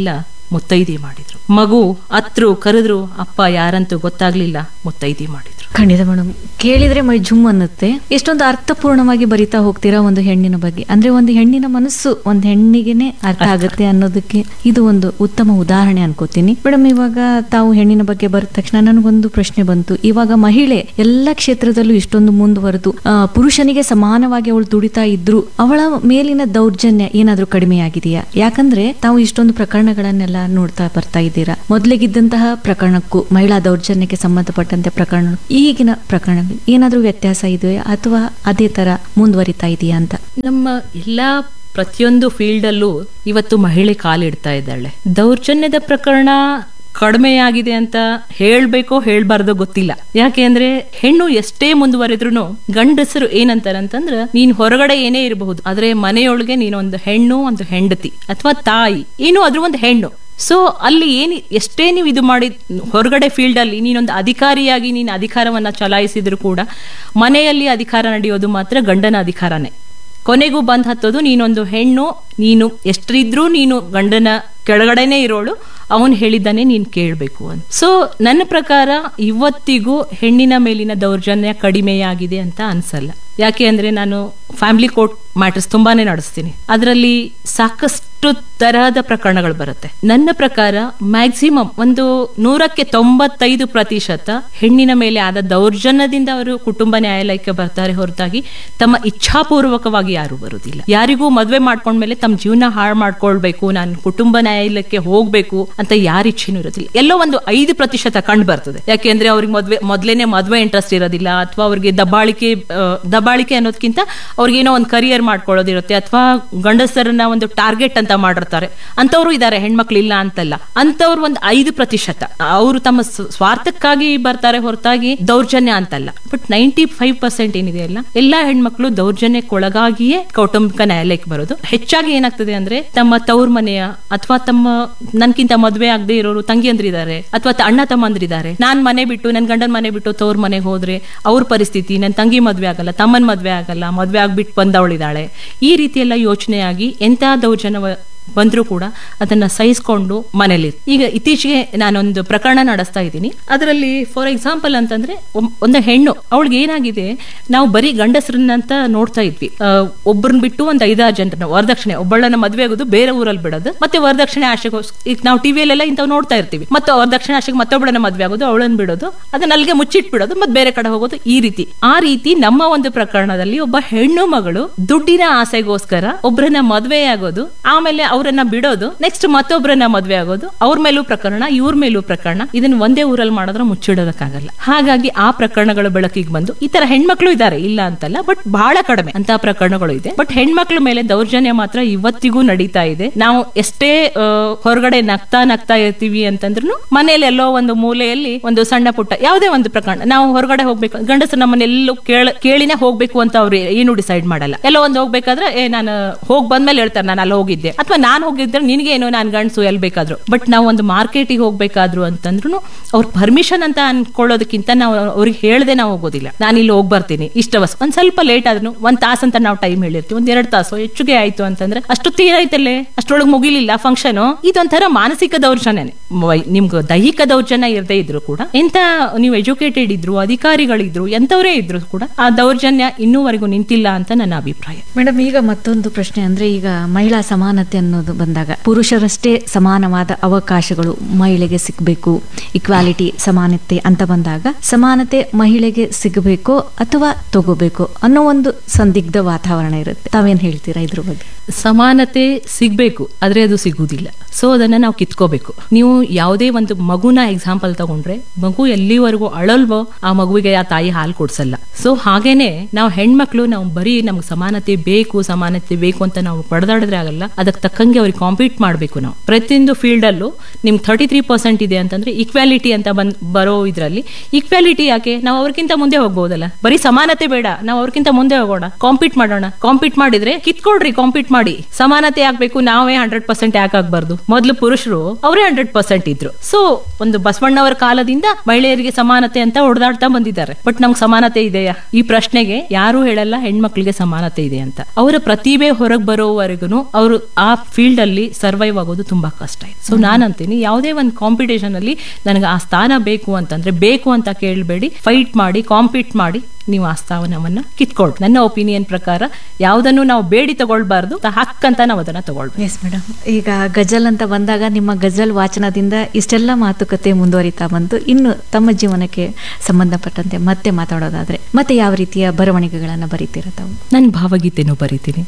ಮುತ್ತೈದೆ ಮಾಡಿದ್ರು. ಮಗು ಅತ್ರು ಕರೆದ್ರು ಅಪ್ಪ ಯಾರಂತೂ ಗೊತ್ತಾಗ್ಲಿಲ್ಲ, ಮುತ್ತೈದೆ ಮಾಡಿದ್ರು. ಖಂಡಿತ ಮೇಡಮ್, ಕೇಳಿದ್ರೆ ಮೈ ಜುಮ್ ಅನ್ನುತ್ತೆ. ಎಷ್ಟೊಂದು ಅರ್ಥಪೂರ್ಣವಾಗಿ ಬರಿತಾ ಹೋಗ್ತೀರಾ ಒಂದು ಹೆಣ್ಣಿನ ಬಗ್ಗೆ. ಅಂದ್ರೆ ಒಂದು ಹೆಣ್ಣಿನ ಮನಸ್ಸು ಒಂದು ಹೆಣ್ಣಿಗೆನೆ ಅರ್ಥ ಆಗುತ್ತೆ ಅನ್ನೋದಕ್ಕೆ ಇದು ಒಂದು ಉತ್ತಮ ಉದಾಹರಣೆ ಅನ್ಕೋತೀನಿ. ಮೇಡಮ್, ಇವಾಗ ತಾವು ಹೆಣ್ಣಿನ ಬಗ್ಗೆ ಬರೆದ ತಕ್ಷಣ ನನಗೊಂದು ಪ್ರಶ್ನೆ ಬಂತು. ಇವಾಗ ಮಹಿಳೆ ಎಲ್ಲ ಕ್ಷೇತ್ರದಲ್ಲೂ ಇಷ್ಟೊಂದು ಮುಂದುವರೆದು ಪುರುಷನಿಗೆ ಸಮಾನವಾಗಿ ಅವಳು ದುಡಿತಾ ಇದ್ರು, ಅವಳ ಮೇಲಿನ ದೌರ್ಜನ್ಯ ಏನಾದ್ರೂ ಕಡಿಮೆ ಆಗಿದೆಯಾ? ಯಾಕಂದ್ರೆ ತಾವು ಇಷ್ಟೊಂದು ಪ್ರಕರಣಗಳನ್ನೆಲ್ಲ ನೋಡ್ತಾ ಬರ್ತಾ ಇದ್ದೀರಾ. ಮೊದಲಿಗಿದ್ದಂತಹ ಪ್ರಕರಣಕ್ಕೂ ಮಹಿಳಾ ದೌರ್ಜನ್ಯಕ್ಕೆ ಸಂಬಂಧಪಟ್ಟಂತೆ ಪ್ರಕರಣ ಈಗಿನ ಪ್ರಕರಣ ಏನಾದ್ರೂ ವ್ಯತ್ಯಾಸ ಇದೆಯಾ ಅಥವಾ ಅದೇ ತರ ಮುಂದುವರಿತಾ ಇದೆಯಾ ಅಂತ? ನಮ್ಮ ಎಲ್ಲಾ ಪ್ರತಿಯೊಂದು ಫೀಲ್ಡ್ ಅಲ್ಲೂ ಇವತ್ತು ಮಹಿಳೆ ಕಾಲಿಡ್ತಾ ಇದ್ದಾಳೆ. ದೌರ್ಜನ್ಯದ ಪ್ರಕರಣ ಕಡಿಮೆಯಾಗಿದೆ ಅಂತ ಹೇಳ್ಬೇಕೋ ಹೇಳ್ಬಾರ್ದೋ ಗೊತ್ತಿಲ್ಲ. ಯಾಕೆ ಅಂದ್ರೆ ಹೆಣ್ಣು ಎಷ್ಟೇ ಮುಂದುವರೆದ್ರು ಗಂಡಸರು ಏನಂತಾರಂತಂದ್ರ ನೀನ್ ಹೊರಗಡೆ ಏನೇ ಇರಬಹುದು, ಆದ್ರೆ ಮನೆಯೊಳಗೆ ನೀನೊಂದು ಹೆಣ್ಣು, ಒಂದು ಹೆಂಡತಿ ಅಥವಾ ತಾಯಿ, ಏನು ಅದ್ರ ಒಂದು ಹೆಣ್ಣು. ಸೊ ಅಲ್ಲಿ ಎಷ್ಟೇ ನೀವು ಇದು ಮಾಡಿ ಹೊರಗಡೆ ಫೀಲ್ಡ್ ಅಲ್ಲಿ ನೀನೊಂದು ಅಧಿಕಾರಿಯಾಗಿ ನೀನು ಅಧಿಕಾರವನ್ನ ಚಲಾಯಿಸಿದ್ರು ಕೂಡ ಮನೆಯಲ್ಲಿ ಅಧಿಕಾರ ನಡೆಯೋದು ಮಾತ್ರ ಗಂಡನ ಅಧಿಕಾರನೇ. ಕೊನೆಗೂ ಬಂದ್ ಹತ್ತೋದು ನೀನೊಂದು ಹೆಣ್ಣು, ನೀನು ಎಷ್ಟಿದ್ರೂ ನೀನು ಗಂಡನ ಕೆಳಗಡೆನೆ ಇರೋಳು, ಅವನು ಹೇಳಿದ್ದಾನೆ ನೀನ್ ಕೇಳ್ಬೇಕು ಅಂತ. ಸೊ ನನ್ನ ಪ್ರಕಾರ ಇವತ್ತಿಗೂ ಹೆಣ್ಣಿನ ಮೇಲಿನ ದೌರ್ಜನ್ಯ ಕಡಿಮೆಯಾಗಿದೆ ಅಂತ ಅನ್ಸಲ್ಲ. ಯಾಕೆ ಅಂದ್ರೆ ನಾನು ಫ್ಯಾಮಿಲಿ ಕೋರ್ಟ್ ಮ್ಯಾಟರ್ಸ್ ತುಂಬಾನೇ ನಡೆಸ್ತೀನಿ. ಅದರಲ್ಲಿ ಸಾಕಷ್ಟು ತರಹದ ಪ್ರಕರಣಗಳು ಬರುತ್ತೆ. ನನ್ನ ಪ್ರಕಾರ ಮ್ಯಾಕ್ಸಿಮಮ್ ಒಂದು 95% ಹೆಣ್ಣಿನ ಮೇಲೆ ಆದ ದೌರ್ಜನ್ಯದಿಂದ ಅವರು ಕುಟುಂಬ ನ್ಯಾಯಾಲಯಕ್ಕೆ ಬರ್ತಾರೆ ಹೊರತಾಗಿ ತಮ್ಮ ಇಚ್ಛಾಪೂರ್ವಕವಾಗಿ ಯಾರು ಬರುವುದಿಲ್ಲ. ಯಾರಿಗೂ ಮದ್ವೆ ಮಾಡ್ಕೊಂಡ್ಮೇಲೆ ತಮ್ಮ ಜೀವನ ಹಾಳು ಮಾಡ್ಕೊಳ್ಬೇಕು, ನಾನು ಕುಟುಂಬ ನ್ಯಾಯಾಲಯಕ್ಕೆ ಹೋಗ್ಬೇಕು ಅಂತ ಯಾರ ಇಚ್ಛೆನೂ ಇರೋದಿಲ್ಲ. ಎಲ್ಲೋ ಒಂದು 5% ಕಂಡು ಬರ್ತದೆ. ಯಾಕೆಂದ್ರೆ ಅವ್ರಿಗೆ ಮೊದ್ಲೇನೆ ಮದ್ವೆ ಇಂಟ್ರೆಸ್ಟ್ ಇರೋದಿಲ್ಲ, ಅಥವಾ ಅವ್ರಿಗೆ ದಬ್ಬಾಳಿಕೆ ಅನ್ನೋದಕ್ಕಿಂತ ಅವ್ರಿಗೇನೋ ಒಂದು ಕರಿಯರ್ ಮಾಡ್ಕೊಳ್ಳೋದಿರುತ್ತೆ, ಅಥವಾ ಗಂಡಸರನ್ನ ಒಂದು ಟಾರ್ಗೆಟ್ ಅಂತ ಮಾಡಿರ್ತಾರೆ. ಅಂತವ್ರು ಇದಾರೆ, ಹೆಣ್ಮಕ್ಳು ಇಲ್ಲ ಅಂತಲ್ಲ. ಅಂತವ್ರು ಒಂದು 5% ಅವರು ತಮ್ಮ ಸ್ವಾರ್ಥಕ್ಕಾಗಿ ಬರ್ತಾರೆ ಹೊರತಾಗಿ ದೌರ್ಜನ್ಯ ಅಂತಲ್ಲ. ಬಟ್ 95% ಏನಿದೆಯಲ್ಲ, ಎಲ್ಲಾ ಹೆಣ್ಮಕ್ಳು ದೌರ್ಜನ್ಯಕ್ಕೊಳಗಾಗಿಯೇ ಕೌಟುಂಬಿಕ ನ್ಯಾಯಾಲಯಕ್ಕೆ ಬರೋದು. ಹೆಚ್ಚಾಗಿ ಏನಾಗ್ತದೆ ಅಂದ್ರೆ ತಮ್ಮ ತವ್ರ ಮನೆಯ ಅಥವಾ ತಮ್ಮ ನನ್ಕಿಂತ ಮದ್ವೆ ಆಗದೆ ಇರೋರು ತಂಗಿಯಂದ್ರಿದ್ದಾರೆ ಅಥವಾ ಅಣ್ಣ ತಮ್ಮಂದ್ರಿದ್ದಾರೆ, ನಾನ್ ಮನೆ ಬಿಟ್ಟು ನನ್ ಗಂಡನ ಮನೆ ಬಿಟ್ಟು ತವ್ರ ಮನೆಗೆ ಹೋದ್ರೆ ಅವ್ರ ಪರಿಸ್ಥಿತಿ, ನನ್ ತಂಗಿ ಮದ್ವೆ ಆಗಲ್ಲ, ತಮ್ಮನ್ ಮದ್ವೆ ಆಗಲ್ಲ, ಮದ್ವೆ ಆಗ್ಬಿಟ್ಟು ಬಂದವಳಿದ್ದಾಳೆ, ಈ ರೀತಿ ಎಲ್ಲ ಯೋಚನೆಯಾಗಿ ಎಂತ ದೌರ್ಜನ್ಯ ಬಂದ್ರೂ ಕೂಡ ಅದನ್ನ ಸಹಿಸ್ಕೊಂಡು ಮನೇಲಿ. ಈಗ ಇತ್ತೀಚೆಗೆ ನಾನೊಂದು ಪ್ರಕರಣ ನಡೆಸ್ತಾ ಇದ್ದೀನಿ. ಅದರಲ್ಲಿ ಫಾರ್ ಎಕ್ಸಾಂಪಲ್ ಅಂತಂದ್ರೆ ಒಂದು ಹೆಣ್ಣು, ಅವಳಿಗೆ ಏನಾಗಿದೆ, ನಾವು ಬರೀ ಗಂಡಸರನ್ನಂತ ನೋಡ್ತಾ ಇದ್ವಿ. ಒಬ್ಬರನ್ನ ಬಿಟ್ಟು ಒಂದು 5-6 ಜನರನ್ನ ವರದಕ್ಷಿಣೆ, ಒಬ್ಬಳನ್ನ ಮದ್ವೆ ಆಗೋದು, ಬೇರೆ ಊರಲ್ಲಿ ಬಿಡೋದು, ಮತ್ತೆ ವರದಕ್ಷಿಣೆ ಆಶೆಗೆ ಈಗ ನಾವು ಟಿವಿಯಲ್ಲೆಲ್ಲ ಇಂಥವು ನೋಡ್ತಾ ಇರ್ತೀವಿ. ಮತ್ತೆ ವರದಕ್ಷಿಣೆ ಆಶೆಗೆ ಮತ್ತೊಬ್ಬಳನ್ನ ಮದ್ವೆ ಆಗೋದು, ಅವಳನ್ನ ಬಿಡೋದು, ಅದನ್ನ ಅಲ್ಲಿಗೆ ಮುಚ್ಚಿಟ್ಬಿಡೋದು, ಮತ್ತೆ ಬೇರೆ ಕಡೆ ಹೋಗೋದು, ಈ ರೀತಿ. ಆ ರೀತಿ ನಮ್ಮ ಒಂದು ಪ್ರಕರಣದಲ್ಲಿ ಒಬ್ಬ ಹೆಣ್ಣು ಮಗಳು ದುಡ್ಡಿನ ಆಸೆಗೋಸ್ಕರ ಒಬ್ಬರನ್ನ ಮದ್ವೆ ಆಗೋದು, ಆಮೇಲೆ ಅವರನ್ನ ಬಿಡೋದು, ನೆಕ್ಸ್ಟ್ ಮತ್ತೊಬ್ಬರನ್ನ ಮದ್ವೆ ಆಗೋದು, ಅವ್ರ ಮೇಲೂ ಪ್ರಕರಣ, ಇವ್ರ ಮೇಲೂ ಪ್ರಕರಣ. ಇದನ್ನ ಒಂದೇ ಊರಲ್ಲಿ ಮಾಡಿದ್ರೆ ಮುಚ್ಚಿಡೋದಕ್ಕಾಗಲ್ಲ. ಹಾಗಾಗಿ ಆ ಪ್ರಕರಣಗಳು ಬೆಳಕಿಗೆ ಬಂದು ಈ ತರ ಹೆಣ್ಮಕ್ಳು ಇದ್ದಾರೆ, ಇಲ್ಲ ಅಂತಲ್ಲ, ಬಟ್ ಬಹಳ ಕಡಿಮೆ ಅಂತ ಪ್ರಕರಣಗಳು ಇದೆ. ಬಟ್ ಹೆಣ್ಮಕ್ಳ ಮೇಲೆ ದೌರ್ಜನ್ಯ ಮಾತ್ರ ಇವತ್ತಿಗೂ ನಡೀತಾ ಇದೆ. ನಾವು ಎಷ್ಟೇ ಹೊರಗಡೆ ನಗ್ತಾ ಇರ್ತೀವಿ ಅಂತಂದ್ರೂ ಮನೆಯಲ್ಲಿ ಎಲ್ಲೋ ಒಂದು ಮೂಲೆಯಲ್ಲಿ ಒಂದು ಸಣ್ಣ ಪುಟ್ಟ ಯಾವುದೇ ಒಂದು ಪ್ರಕರಣ, ನಾವು ಹೊರಗಡೆ ಹೋಗ್ಬೇಕು, ಗಂಡಸರು ನಮ್ಮನ್ನೆಲ್ಲೂ ಕೇಳಿನೇ ಹೋಗ್ಬೇಕು ಅಂತ ಅವ್ರು ಏನು ಡಿಸೈಡ್ ಮಾಡಲ್ಲ. ಎಲ್ಲೋ ಒಂದು ಹೋಗ್ಬೇಕಾದ್ರೆ ನಾನು ಹೋಗ್ ಬಂದ್ಮೇಲೆ ಹೇಳ್ತಾರೆ ನಾನು ಅಲ್ಲಿ ಹೋಗಿದ್ದೆ, ಅಥವಾ ನಾನು ಹೋಗಿದ್ರೆ ನಿನ್ಗೆ ಏನೋ ನಾನು ಗಂಡಸು ಎಲ್ಲಿ ಬೇಕಾದ್ರು. ಬಟ್ ನಾವು ಒಂದು ಮಾರ್ಕೆಟಿಗೆ ಹೋಗ್ಬೇಕಾದ್ರು ಅಂತಂದ್ರು ಅವ್ರ ಪರ್ಮಿಷನ್ ಅಂತ ಅನ್ಕೊಳ್ಳೋದಕ್ಕಿಂತ ನಾವು ಅವ್ರಿಗೆ ಹೇಳ್ದೆ ನಾವು ಹೋಗೋದಿಲ್ಲ. ನಾನು ಇಲ್ಲಿ ಹೋಗಿ ಬರ್ತೀನಿ ಇಷ್ಟವಸ್, ಒಂದ್ ಸ್ವಲ್ಪ ಲೇಟ್ ಆದ್ರೂ 1 ತಾಸು ಅಂತ ನಾವು ಟೈಮ್ ಹೇಳಿರ್ತೀವಿ, 1-2 ತಾಸು ಹೆಚ್ಚಿಗೆ ಆಯ್ತು ಅಂತಂದ್ರೆ ಅಷ್ಟು ತೀರಾಯ್ತಲ್ಲೇ, ಅಷ್ಟೊಳಗೆ ಮುಗಿಲಿಲ್ಲ ಫಂಕ್ಷನ್. ಇದೊಂಥರ ಮಾನಸಿಕ ದೌರ್ಜನ್ಯನೇ. ನಿಮ್ಗೆ ದೈಹಿಕ ದೌರ್ಜನ್ಯ ಇರದೇ ಇದ್ರು ಕೂಡ, ಎಂತ ನೀವು ಎಜುಕೇಟೆಡ್ ಇದ್ರು, ಅಧಿಕಾರಿಗಳಿದ್ರು, ಎಂತವರೇ ಇದ್ರು ಕೂಡ ಆ ದೌರ್ಜನ್ಯ ಇನ್ನೂವರೆಗೂ ನಿಂತಿಲ್ಲ ಅಂತ ನನ್ನ ಅಭಿಪ್ರಾಯ. ಮೇಡಮ್, ಈಗ ಮತ್ತೊಂದು ಪ್ರಶ್ನೆ ಅಂದ್ರೆ, ಈಗ ಮಹಿಳಾ ಸಮಾನತೆ ಅನ್ನೋದು ಬಂದಾಗ ಪುರುಷರಷ್ಟೇ ಸಮಾನವಾದ ಅವಕಾಶಗಳು ಮಹಿಳೆಗೆ ಸಿಗಬೇಕು, ಇಕ್ವಾಲಿಟಿ ಸಮಾನತೆ ಅಂತ ಬಂದಾಗ ಸಮಾನತೆ ಮಹಿಳೆಗೆ ಸಿಗಬೇಕು ಅಥವಾ ತಗೋಬೇಕು ಅನ್ನೋ ಒಂದು ಸಂದಿಗ್ಧ ವಾತಾವರಣ ಇರುತ್ತೆ. ತಾವೇನ್ ಹೇಳ್ತೀರಾ ಇದ್ರ ಬಗ್ಗೆ? ಸಮಾನತೆ ಸಿಗ್ಬೇಕು, ಆದ್ರೆ ಅದು ಸಿಗುವುದಿಲ್ಲ. ಸೊ ಅದನ್ನ ನಾವು ಕಿತ್ಕೋಬೇಕು. ನೀವು ಯಾವುದೇ ಒಂದು ಮಗುನ ಎಕ್ಸಾಂಪಲ್ ತಗೊಂಡ್ರೆ, ಮಗು ಎಲ್ಲಿವರೆಗೂ ಅಳಲ್ವೋ ಆ ಮಗುವಿಗೆ ಆ ತಾಯಿ ಹಾಲು ಕೊಡ್ಸಲ್ಲ. ಸೊ ಹಾಗೇನೆ ನಾವು ಹೆಣ್ಮಕ್ಳು, ನಾವು ಬರೀ ನಮ್ಗೆ ಸಮಾನತೆ ಬೇಕು ಅಂತ ನಾವು ಪಡೆದಾಡಿದ್ರೆ ಆಗಲ್ಲ. ಅದಕ್ಕೆ ತಕ್ಕಂಗೆ ಅವ್ರಿಗೆ ಕಾಂಪೀಟ್ ಮಾಡ್ಬೇಕು. ನಾವು ಪ್ರತಿಯೊಂದು ಫೀಲ್ಡ್ ಅಲ್ಲೂ ನಿಮ್ಗೆ 33% ಇದೆ ಅಂತಂದ್ರೆ ಈಕ್ವಾಲಿಟಿ ಅಂತ ಬರೋ ಇದ್ರಲ್ಲಿ ಈಕ್ವಾಲಿಟಿ ಯಾಕೆ? ನಾವು ಅವ್ರಿಗಿಂತ ಮುಂದೆ ಹೋಗ್ಬೋದಲ್ಲ. ಬರೀ ಸಮಾನತೆ ಬೇಡ, ನಾವು ಅವ್ರಿಗಿಂತ ಮುಂದೆ ಹೋಗೋಣ, ಕಾಂಪೀಟ್ ಮಾಡೋಣ. ಕಾಂಪೀಟ್ ಮಾಡಿದ್ರೆ ಕಿತ್ಕೊಡ್ರಿ, ಕಾಂಪೀಟ್ ಮಾಡಿ. ಸಮಾನತೆ ಆಗ್ಬೇಕು, ನಾವೇ 100% ಯಾಕಾಗ್ಬಾರ್ದು? ಮೊದಲು ಪುರುಷರು ಅವರೇ 100% ಇದ್ರು. ಸೊ ಒಂದು ಬಸವಣ್ಣವರ ಕಾಲದಿಂದ ಮಹಿಳೆಯರಿಗೆ ಸಮಾನತೆ ಅಂತ ಹೊಡೆದಾಡ್ತಾ ಬಂದಿದ್ದಾರೆ. ಬಟ್ ನಮ್ಗೆ ಸಮಾನತೆ ಇದೆಯಾ? ಈ ಪ್ರಶ್ನೆಗೆ ಯಾರು ಹೇಳಲ್ಲ ಹೆಣ್ಮಕ್ಳಿಗೆ ಸಮಾನತೆ ಇದೆ ಅಂತ. ಅವರ ಪ್ರತಿಭೆ ಹೊರಗೆ ಬರೋವರೆಗೂ ಅವರು ಆ ಫೀಲ್ಡ್ ಅಲ್ಲಿ ಸರ್ವೈವ್ ಆಗೋದು ತುಂಬಾ ಕಷ್ಟ ಇದೆ. ಸೊ ನಾನು ಅಂತೀನಿ, ಯಾವುದೇ ಒಂದು ಕಾಂಪಿಟೇಷನ್ ಅಲ್ಲಿ ನನಗೆ ಆ ಸ್ಥಾನ ಬೇಕು ಅಂತಂದ್ರೆ ಬೇಕು ಅಂತ ಕೇಳಬೇಡಿ, ಫೈಟ್ ಮಾಡಿ, ಕಾಂಪೀಟ್ ಮಾಡಿ ನೀವು ಆ ಸ್ಥಾನವನ್ನ ಕಿತ್ಕೊಳ್ರಿ. ನನ್ನ ಒಪಿನಿಯನ್ ಪ್ರಕಾರ ಯಾವುದನ್ನು ನಾವು ಬೇಡಿ ತಗೊಳ್ಬಾರ್ದು, ಹಕ್ಕಂತ ನಾವು ಅದನ್ನ ತಗೊಳ್ಬೇಕು. ಎಸ್ ಮೇಡಮ್, ಈಗ ಗಜಲ್ ಅಂತ ಬಂದಾಗ ನಿಮ್ಮ ಗಜಲ್ ವಾಚನದಿಂದ ಇಷ್ಟೆಲ್ಲ ಮಾತುಕತೆ ಮುಂದುವರಿತಾ ಬಂತು. ಇನ್ನು ತಮ್ಮ ಜೀವನಕ್ಕೆ ಸಂಬಂಧಪಟ್ಟಂತೆ ಮತ್ತೆ ಮಾತಾಡೋದಾದ್ರೆ ಮತ್ತೆ ಯಾವ ರೀತಿಯ ಬರವಣಿಗೆಗಳನ್ನ ಬರೀತೀರ ತಾವು? ನಾನು ಭಾವಗೀತೆನೂ ಬರೀತೀನಿ.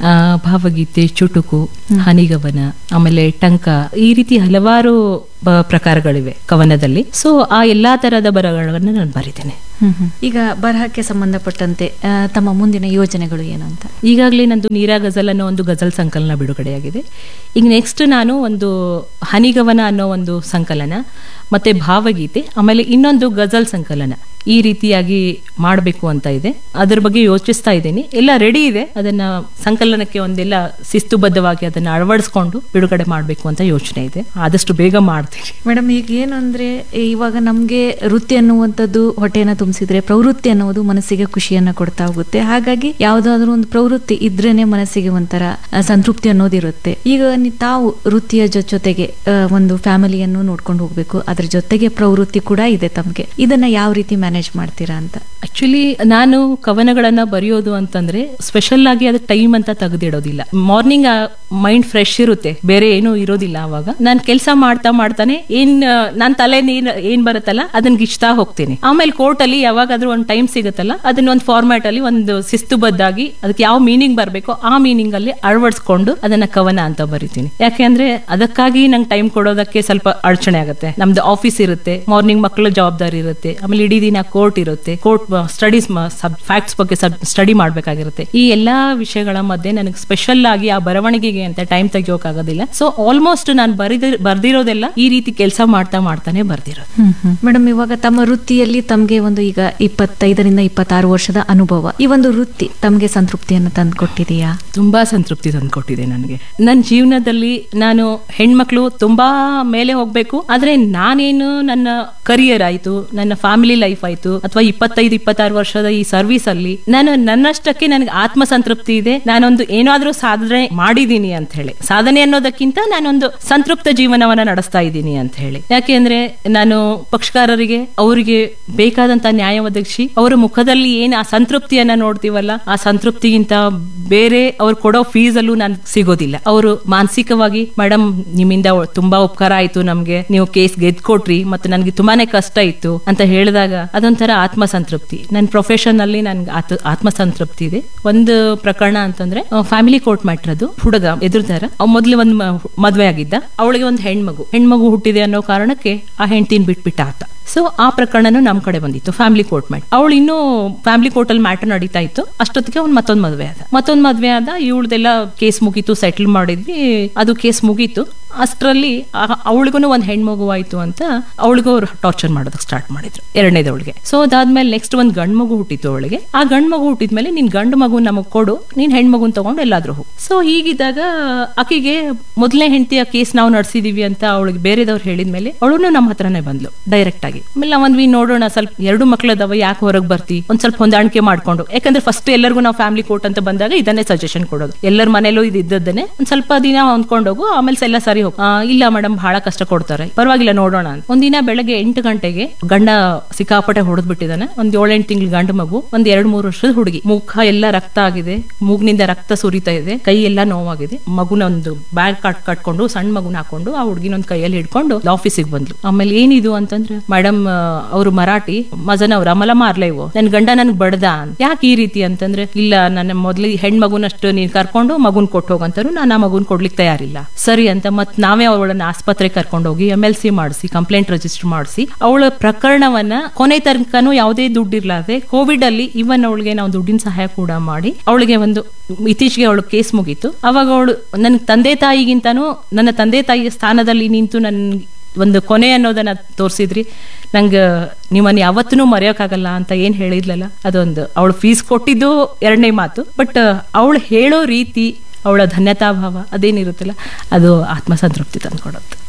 ಭಾವಗೀತೆ, ಚುಟುಕು, ಹನಿಗವನ, ಆಮೇಲೆ ಟಂಕ, ಈ ರೀತಿ ಹಲವಾರು ಪ್ರಕಾರಗಳಿವೆ ಕವನದಲ್ಲಿ. ಸೊ ಆ ಎಲ್ಲಾ ತರಹದ ಬರಹಗಳನ್ನು ನಾನು ಬರೀತೇನೆ. ಈಗ ಬರಹಕ್ಕೆ ಸಂಬಂಧಪಟ್ಟಂತೆ ತಮ್ಮ ಮುಂದಿನ ಯೋಜನೆಗಳು ಏನಂತ? ಈಗಾಗಲೇ ನಂದು ನೀರಾ ಗಜಲ್ ಅನ್ನೋ ಒಂದು ಗಜಲ್ ಸಂಕಲನ ಬಿಡುಗಡೆಯಾಗಿದೆ. ಈಗ ನೆಕ್ಸ್ಟ್ ನಾನು ಒಂದು ಹನಿಗವನ ಅನ್ನೋ ಒಂದು ಸಂಕಲನ, ಮತ್ತೆ ಭಾವಗೀತೆ, ಆಮೇಲೆ ಇನ್ನೊಂದು ಗಜಲ್ ಸಂಕಲನ, ಈ ರೀತಿಯಾಗಿ ಮಾಡಬೇಕು ಅಂತ ಇದೆ. ಅದ್ರ ಬಗ್ಗೆ ಯೋಚಿಸ್ತಾ ಇದ್ದೀನಿ. ಎಲ್ಲ ರೆಡಿ ಇದೆ. ಅದನ್ನ ಸಂಕಲನಕ್ಕೆ ಒಂದೆಲ್ಲ ಶಿಸ್ತುಬದ್ಧವಾಗಿ ಅದನ್ನ ಅಳವಡಿಸ್ಕೊಂಡು ಬಿಡುಗಡೆ ಮಾಡಬೇಕು ಅಂತ ಯೋಚನೆ ಇದೆ. ಆದಷ್ಟು ಬೇಗ ಮಾಡ್ತೀನಿ. ಮೇಡಮ್, ಈಗ ಏನು ಅಂದ್ರೆ ಇವಾಗ ನಮ್ಗೆ ವೃತ್ತಿ ಅನ್ನುವಂಥದ್ದು ಹೊಟ್ಟೆನ ತುಂಬಿಸಿದ್ರೆ ಪ್ರವೃತ್ತಿ ಅನ್ನೋದು ಮನಸ್ಸಿಗೆ ಖುಷಿಯನ್ನ ಕೊಡ್ತಾ ಹೋಗುತ್ತೆ. ಹಾಗಾಗಿ ಯಾವ್ದಾದ್ರು ಒಂದು ಪ್ರವೃತ್ತಿ ಇದ್ರೇನೆ ಮನಸ್ಸಿಗೆ ಒಂಥರ ಸಂತೃಪ್ತಿ ಅನ್ನೋದಿರುತ್ತೆ. ಈಗ ತಾವು ವೃತ್ತಿಯ ಜೊತೆಗೆ ಒಂದು ಫ್ಯಾಮಿಲಿಯನ್ನು ನೋಡ್ಕೊಂಡು ಹೋಗ್ಬೇಕು, ಅದ್ರ ಜೊತೆಗೆ ಪ್ರವೃತ್ತಿ ಕೂಡ ಇದೆ ತಮ್ಗೆ. ಇದನ್ನ ಯಾವ ರೀತಿ ಮ್ಯಾನೇಜ್ ಮಾಡ್ತೀರಾ ಅಂತ? ಆಕ್ಚುಲಿ ನಾನು ಕವನಗಳನ್ನ ಬರೆಯೋದು ಅಂತಂದ್ರೆ ಸ್ಪೆಷಲ್ ಆಗಿ ಅದು ಟೈಮ್ ಅಂತ ತೆಗೆದಿಡೋದಿಲ್ಲ. ಮಾರ್ನಿಂಗ್ ಮೈಂಡ್ ಫ್ರೆಶ್ ಇರುತ್ತೆ, ಬೇರೆ ಏನೂ ಇರೋದಿಲ್ಲ. ಅವಾಗ ನಾನು ಕೆಲಸ ಮಾಡ್ತಾನೆ ನನ್ನ ತಲೆ ಏನ್ ಬರುತ್ತಲ್ಲ ಅದನ್ನ ಗಿಚ್ತಾ ಹೋಗ್ತೀನಿ. ಆಮೇಲೆ ಕೋರ್ಟ್ ಅಲ್ಲಿ ಯಾವಾಗಾದ್ರೂ ಒಂದು ಟೈಮ್ ಸಿಗುತ್ತಲ್ಲ ಅದನ್ನ ಒಂದು ಫಾರ್ಮ್ಯಾಟ್ ಅಲ್ಲಿ ಒಂದು ಶಿಸ್ತುಬದ್ಧಾಗಿ ಅದಕ್ಕೆ ಯಾವ ಮೀನಿಂಗ್ ಬರಬೇಕೋ ಆ ಮೀನಿಂಗ್ ಅಲ್ಲಿ ಅಳವಡಿಸ್ಕೊಂಡು ಅದನ್ನ ಕವನ ಅಂತ ಬರಿತೀನಿ. ಯಾಕೆಂದ್ರೆ ಅದಕ್ಕಾಗಿ ನಂಗೆ ಟೈಮ್ ಕೊಡೋದಕ್ಕೆ ಸ್ವಲ್ಪ ಅಡಚಣೆ ಆಗುತ್ತೆ. ನಮ್ದು ಆಫೀಸ್ ಇರುತ್ತೆ, ಮಾರ್ನಿಂಗ್ ಮಕ್ಕಳ ಜವಾಬ್ದಾರಿ ಇರುತ್ತೆ, ಆಮೇಲೆ ಇಡೀ ದಿನ ಕೋರ್ಟ್ ಇರುತ್ತೆ, ಕೋರ್ಟ್ ಸ್ಟಡೀಸ್ ಫ್ಯಾಕ್ಟ್ಸ್ ಬಗ್ಗೆ ಸ್ಟಡಿ ಮಾಡ್ಬೇಕಾಗಿರುತ್ತೆ. ಈ ಎಲ್ಲಾ ವಿಷಯಗಳ ಮಧ್ಯೆ ನನಗೆ ಸ್ಪೆಷಲ್ ಆಗಿ ಆ ಬರವಣಿಗೆಗೆ ಅಂತ ಟೈಮ್ ತೆಗಿಯೋಕ್ಕಾಗೋದಿಲ್ಲ. ಸೊ ಆಲ್ಮೋಸ್ಟ್ ನಾನು ಬರ್ದಿರೋದೆಲ್ಲ ಈ ರೀತಿ ಕೆಲಸ ಮಾಡ್ತಾನೆ ಬರ್ದಿರೋದು. ಮೇಡಮ್, ಇವಾಗ ತಮ್ಮ ವೃತ್ತಿಯಲ್ಲಿ ತಮ್ಗೆ ಒಂದು ಈಗ 25ರಿಂದ 26 ವರ್ಷದ ಅನುಭವ, ಈ ಒಂದು ವೃತ್ತಿ ತಮ್ಗೆ ಸಂತೃಪ್ತಿಯನ್ನು ತಂದುಕೊಟ್ಟಿದೆಯಾ? ತುಂಬಾ ಸಂತೃಪ್ತಿ ತಂದುಕೊಟ್ಟಿದೆ ನನಗೆ. ನನ್ನ ಜೀವನದಲ್ಲಿ ನಾನು ಹೆಣ್ಮಕ್ಳು ತುಂಬಾ ಮೇಲೆ ಹೋಗ್ಬೇಕು, ಆದ್ರೆ ನಾನೇನು ನನ್ನ ಕರಿಯರ್ ಆಯ್ತು, ನನ್ನ ಫ್ಯಾಮಿಲಿ ಲೈಫ್ ಆಯ್ತು, ಅಥವಾ 25-26 ವರ್ಷದ ಈ ಸರ್ವಿಸ್ ಅಲ್ಲಿ ನಾನು ನನ್ನಷ್ಟಕ್ಕೆ ನನಗೆ ಆತ್ಮ ಸಂತೃಪ್ತಿ ಇದೆ. ನಾನೊಂದು ಏನಾದ್ರೂ ಸಾಧನೆ ಮಾಡಿದೀನಿ ಅಂತ ಹೇಳಿ, ಸಾಧನೆ ಅನ್ನೋದಕ್ಕಿಂತ ನಾನೊಂದು ಸಂತೃಪ್ತ ಜೀವನವನ್ನ ನಡೆಸ್ತಾ ಇದ್ದೀನಿ ಅಂತ ಹೇಳಿ. ಯಾಕೆಂದ್ರೆ ನಾನು ಪಕ್ಷಕಾರರಿಗೆ ಅವರಿಗೆ ಬೇಕಾದಂತ ನ್ಯಾಯ ಒದಗಿಸಿ ಅವರ ಮುಖದಲ್ಲಿ ಏನ್ ಆ ಸಂತೃಪ್ತಿಯನ್ನ ನೋಡ್ತೀವಲ್ಲ, ಆ ಸಂತೃಪ್ತಿಗಿಂತ ಬೇರೆ ಅವ್ರು ಕೊಡೋ ಫೀಸ್ ಅಲ್ಲೂ ನನ್ ಸಿಗೋದಿಲ್ಲ. ಅವರು ಮಾನಸಿಕವಾಗಿ ಮೇಡಮ್ ನಿಮ್ಮಿಂದ ತುಂಬಾ ಉಪಕಾರ ಆಯ್ತು, ನಮ್ಗೆ ನೀವು ಕೇಸ್ ಗೆದ್ಕೊಟ್ರಿ, ಮತ್ತೆ ನನ್ಗೆ ತುಂಬಾನೇ ಕಷ್ಟ ಇತ್ತು ಅಂತ ಹೇಳಿದಾಗ ಅದೊಂಥರ ಆತ್ಮ ಸಂತೃಪ್ತಿ. ನನ್ನ ಪ್ರೊಫೆಷನ್ ಅಲ್ಲಿ ನನ್ಗೆ ಆತ್ಮ ಸಂತೃಪ್ತಿ ಇದೆ. ಒಂದು ಪ್ರಕರಣ ಅಂತಂದ್ರೆ ಫ್ಯಾಮಿಲಿ ಕೋರ್ಟ್ ಮ್ಯಾಟರ್. ಅದು ಹುಡುಗ ಎದುರ್ತಾರ, ಮೊದ್ಲು ಒಂದ್ ಮದ್ವೆ ಆಗಿದ್ದ, ಅವಳಿಗೆ ಒಂದು ಹೆಣ್ಮಗು ಹುಟ್ಟಿದೆ ಅನ್ನೋ ಕಾರಣಕ್ಕೆ ಆ ಹೆಂಡ್ತಿನ ಬಿಟ್ಬಿಟ್ಟ ಆತ. ಸೊ ಆ ಪ್ರಕರಣನೂ ನಮ್ ಕಡೆ ಬಂದಿತ್ತು, ಫ್ಯಾಮಿಲಿ ಕೋರ್ಟ್ ಮ್ಯಾಟರ್. ಅವಳು ಇನ್ನೂ ಫ್ಯಾಮಿಲಿ ಕೋರ್ಟ್ ಅಲ್ಲಿ ಮ್ಯಾಟರ್ ನಡೀತಾ ಇತ್ತು. ಅಷ್ಟೊತ್ತಿಗೆ ಅವ್ನು ಮತ್ತೊಂದ್ ಮದ್ವೆ ಆದ. ಇವಳದೆಲ್ಲ ಕೇಸ್ ಮುಗೀತು, ಸೆಟಲ್ ಮಾಡಿದ್ವಿ, ಅದು ಕೇಸ್ ಮುಗೀತು. ಅಷ್ಟರಲ್ಲಿ ಅವಳಿಗೂ ಒಂದ್ ಹೆಣ್ಮಗು ಆಯ್ತು ಅಂತ ಅವಳಿಗೂ ಅವ್ರು ಟಾರ್ಚರ್ ಮಾಡೋದಕ್ಕೆ ಸ್ಟಾರ್ಟ್ ಮಾಡಿದ್ರು, ಎರಡನೇದವಳಿಗೆ. ಸೊ ಅದಾದ್ಮೇಲೆ ನೆಕ್ಸ್ಟ್ ಒಂದ್ ಗಂಡ್ ಮಗು ಹುಟ್ಟಿತ್ತು ಅವಳಿಗೆ. ಆ ಗಂಡ್ ಮಗು ಹುಟ್ಟಿದ್ಮೇಲೆ ನೀನ್ ಗಂಡು ಮಗು ನಮಗ್ ಕೊಡು, ನೀನ್ ಹೆಣ್ಮಗುನ್ ತಗೊಂಡು ಎಲ್ಲಾದ್ರೂ ಹೋಗು. ಸೊ ಹೀಗಿದ್ದಾಗ ಆಕೆಗೆ ಮೊದಲನೇ ಹೆಂಡತಿಯ ಕೇಸ್ ನಾವು ನಡೆಸಿದೀವಿ ಅಂತ ಅವಳಿಗೆ ಬೇರೆದವ್ರು ಹೇಳಿದ್ಮೇಲೆ ಅವಳು ನಮ್ಮ ಹತ್ರನೇ ಬಂದ್ಲು ಡೈರೆಕ್ಟ್ ಆಗಿ. ಆಮೇಲೆ ನಾವಂದ್ವಿ ನೋಡೋಣ, ಸ್ವಲ್ಪ 2 ಮಕ್ಳದವ, ಯಾಕೆ ಹೊರಗೆ ಬರ್ತಿ, ಒಂದ್ ಸ್ವಲ್ಪ ಹೊಂದಾಣಿಕೆ ಮಾಡ್ಕೊಂಡು. ಯಾಕಂದ್ರೆ ಫಸ್ಟ್ ಎಲ್ಲರಿಗೂ ನಾವು ಫ್ಯಾಮಿಲಿ ಕೋರ್ಟ್ ಅಂತ ಬಂದಾಗ ಇದನ್ನೇ ಸಜೆಷನ್ ಕೊಡೋದು, ಎಲ್ಲರ ಮನೇಲೂ ಇದ್ದನ್ನೇ ಒಂದ್ ಸ್ವಲ್ಪ ದಿನ ಹೊಂದ್ಕೊಂಡೋಗು, ಆಮೇಲೆ ಎಲ್ಲ ಸರಿ ಹೋಗು. ಇಲ್ಲ ಮೇಡಮ್ ಬಹಳ ಕಷ್ಟ ಕೊಡ್ತಾರೆ, ಪರವಾಗಿಲ್ಲ ನೋಡೋಣ ಅಂತ. ಒಂದಿನ ಬೆಳಗ್ಗೆ 8 ಗಂಟೆಗೆ ಗಂಡ ಸಿಕ್ಕಾಪಟ್ಟೆ ಹೊಡೆದ್ ಬಿಟ್ಟಿದ್ದಾನೆ. ಒಂದ್ 7-8 ತಿಂಗಳ ಗಂಡು ಮಗು, ಒಂದ್ 2-3 ವರ್ಷದ ಹುಡುಗಿ, ಮುಖ ಎಲ್ಲ ರಕ್ತ ಆಗಿದೆ, ಮೂಗ್ನಿಂದ ರಕ್ತ ಸುರಿತಾ ಇದೆ, ಕೈ ಎಲ್ಲ ನೋವಾಗಿದೆ. ಮಗುನ ಒಂದು ಬ್ಯಾಗ್ ಕಟ್ಕೊಂಡು ಸಣ್ಣ ಮಗುನ ಹಾಕೊಂಡು ಆ ಹುಡುಗಿನ ಒಂದ್ ಕೈಯಲ್ಲಿ ಹಿಡ್ಕೊಂಡು ಆಫೀಸಿಗೆ ಬಂದ್ಲು. ಆಮೇಲೆ ಏನಿದು ಅಂತಂದ್ರೆ, ಮೇಡಮ್ ಅವರು ಮರಾಠಿ ಮಜನವ್ರ ಅಮಲ ಮಾರ್ಲೇವು, ನನ್ ಗಂಡ ನನ್ಗೆ ಬಡ್ದ. ಯಾಕೆ ಈ ರೀತಿ ಅಂತಂದ್ರೆ, ಇಲ್ಲ ನನ್ನ ಮೊದ್ಲು ಹೆಣ್ಮಗುನಷ್ಟು ನೀನ್ ಕರ್ಕೊಂಡು ಮಗುನ್ ಕೊಟ್ಟು ಹೋಗಂತಾರು, ನಾನು ಆ ಮಗುನ್ ಕೊಡ್ಲಿಕ್ಕೆ ತಯಾರಿಲ್ಲ. ಸರಿ ಅಂತ ಮತ್ ನಾವೇ ಅವಳನ್ನ ಆಸ್ಪತ್ರೆಗೆ ಕರ್ಕೊಂಡು ಹೋಗಿ MLC ಮಾಡಿಸಿ ಕಂಪ್ಲೇಂಟ್ ರಿಜಿಸ್ಟರ್ ಮಾಡಿಸಿ ಅವಳ ಪ್ರಕರಣವನ್ನ ಕೊನೆ ತನಕನೂ ಯಾವುದೇ ದುಡ್ಡು ಇರ್ಲಾರ್ದೆ ಕೋವಿಡ್ ಅಲ್ಲಿ ಇವನ್ ಅವಳಿಗೆ ನಾವು ದುಡ್ಡಿನ ಸಹಾಯ ಕೂಡ ಮಾಡಿ ಅವಳಿಗೆ ಒಂದು ಇತ್ತೀಚೆಗೆ ಅವಳು ಕೇಸ್ ಮುಗೀತು. ಅವಾಗ ಅವಳು ನನ್ನ ತಂದೆ ತಾಯಿಗಿಂತಾನು ನನ್ನ ತಂದೆ ತಾಯಿಯ ಸ್ಥಾನದಲ್ಲಿ ನಿಂತು ನನ್ ಒಂದು ಕೊನೆ ಅನ್ನೋದನ್ನ ತೋರಿಸಿದ್ರಿ. ನಂಗೆ ನಿಮ್ಮನ್ನ ಯಾವತ್ತೂ ಮರೆಯೋಕ್ಕಾಗಲ್ಲ ಅಂತ ಏನ್ ಹೇಳಿದ್ಲಲ್ಲ, ಅದೊಂದು ಅವಳು ಫೀಸ್ ಕೊಟ್ಟಿದ್ದು ಎರಡನೇ ಮಾತು. ಬಟ್ ಅವಳು ಹೇಳೋ ರೀತಿ, ಅವಳ ಧನ್ಯತಾ ಭಾವ ಅದೇನಿರುತ್ತಲ್ಲ, ಅದು ಆತ್ಮಸಂತೃಪ್ತಿ ತಂದ್ಕೊಡುತ್ತೆ.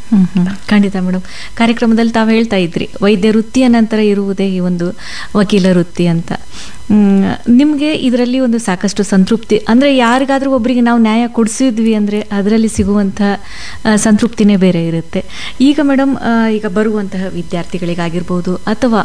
ಖಂಡಿತ ಮೇಡಮ್. ಕಾರ್ಯಕ್ರಮದಲ್ಲಿ ತಾವು ಹೇಳ್ತಾ ಇದ್ರಿ ವೈದ್ಯ ವೃತ್ತಿಯ ನಂತರ ಇರುವುದೇ ಈ ಒಂದು ವಕೀಲ ವೃತ್ತಿ ಅಂತ. ನಿಮಗೆ ಇದರಲ್ಲಿ ಒಂದು ಸಾಕಷ್ಟು ಸಂತೃಪ್ತಿ, ಅಂದರೆ ಯಾರಿಗಾದ್ರೂ ಒಬ್ಬರಿಗೆ ನಾವು ನ್ಯಾಯ ಕೊಡಿಸಿದ್ವಿ ಅಂದರೆ ಅದರಲ್ಲಿ ಸಿಗುವಂಥ ಸಂತೃಪ್ತಿನೇ ಬೇರೆ ಇರುತ್ತೆ. ಈಗ ಮೇಡಮ್, ಈಗ ಬರುವಂತಹ ವಿದ್ಯಾರ್ಥಿಗಳಿಗಾಗಿರ್ಬೋದು ಅಥವಾ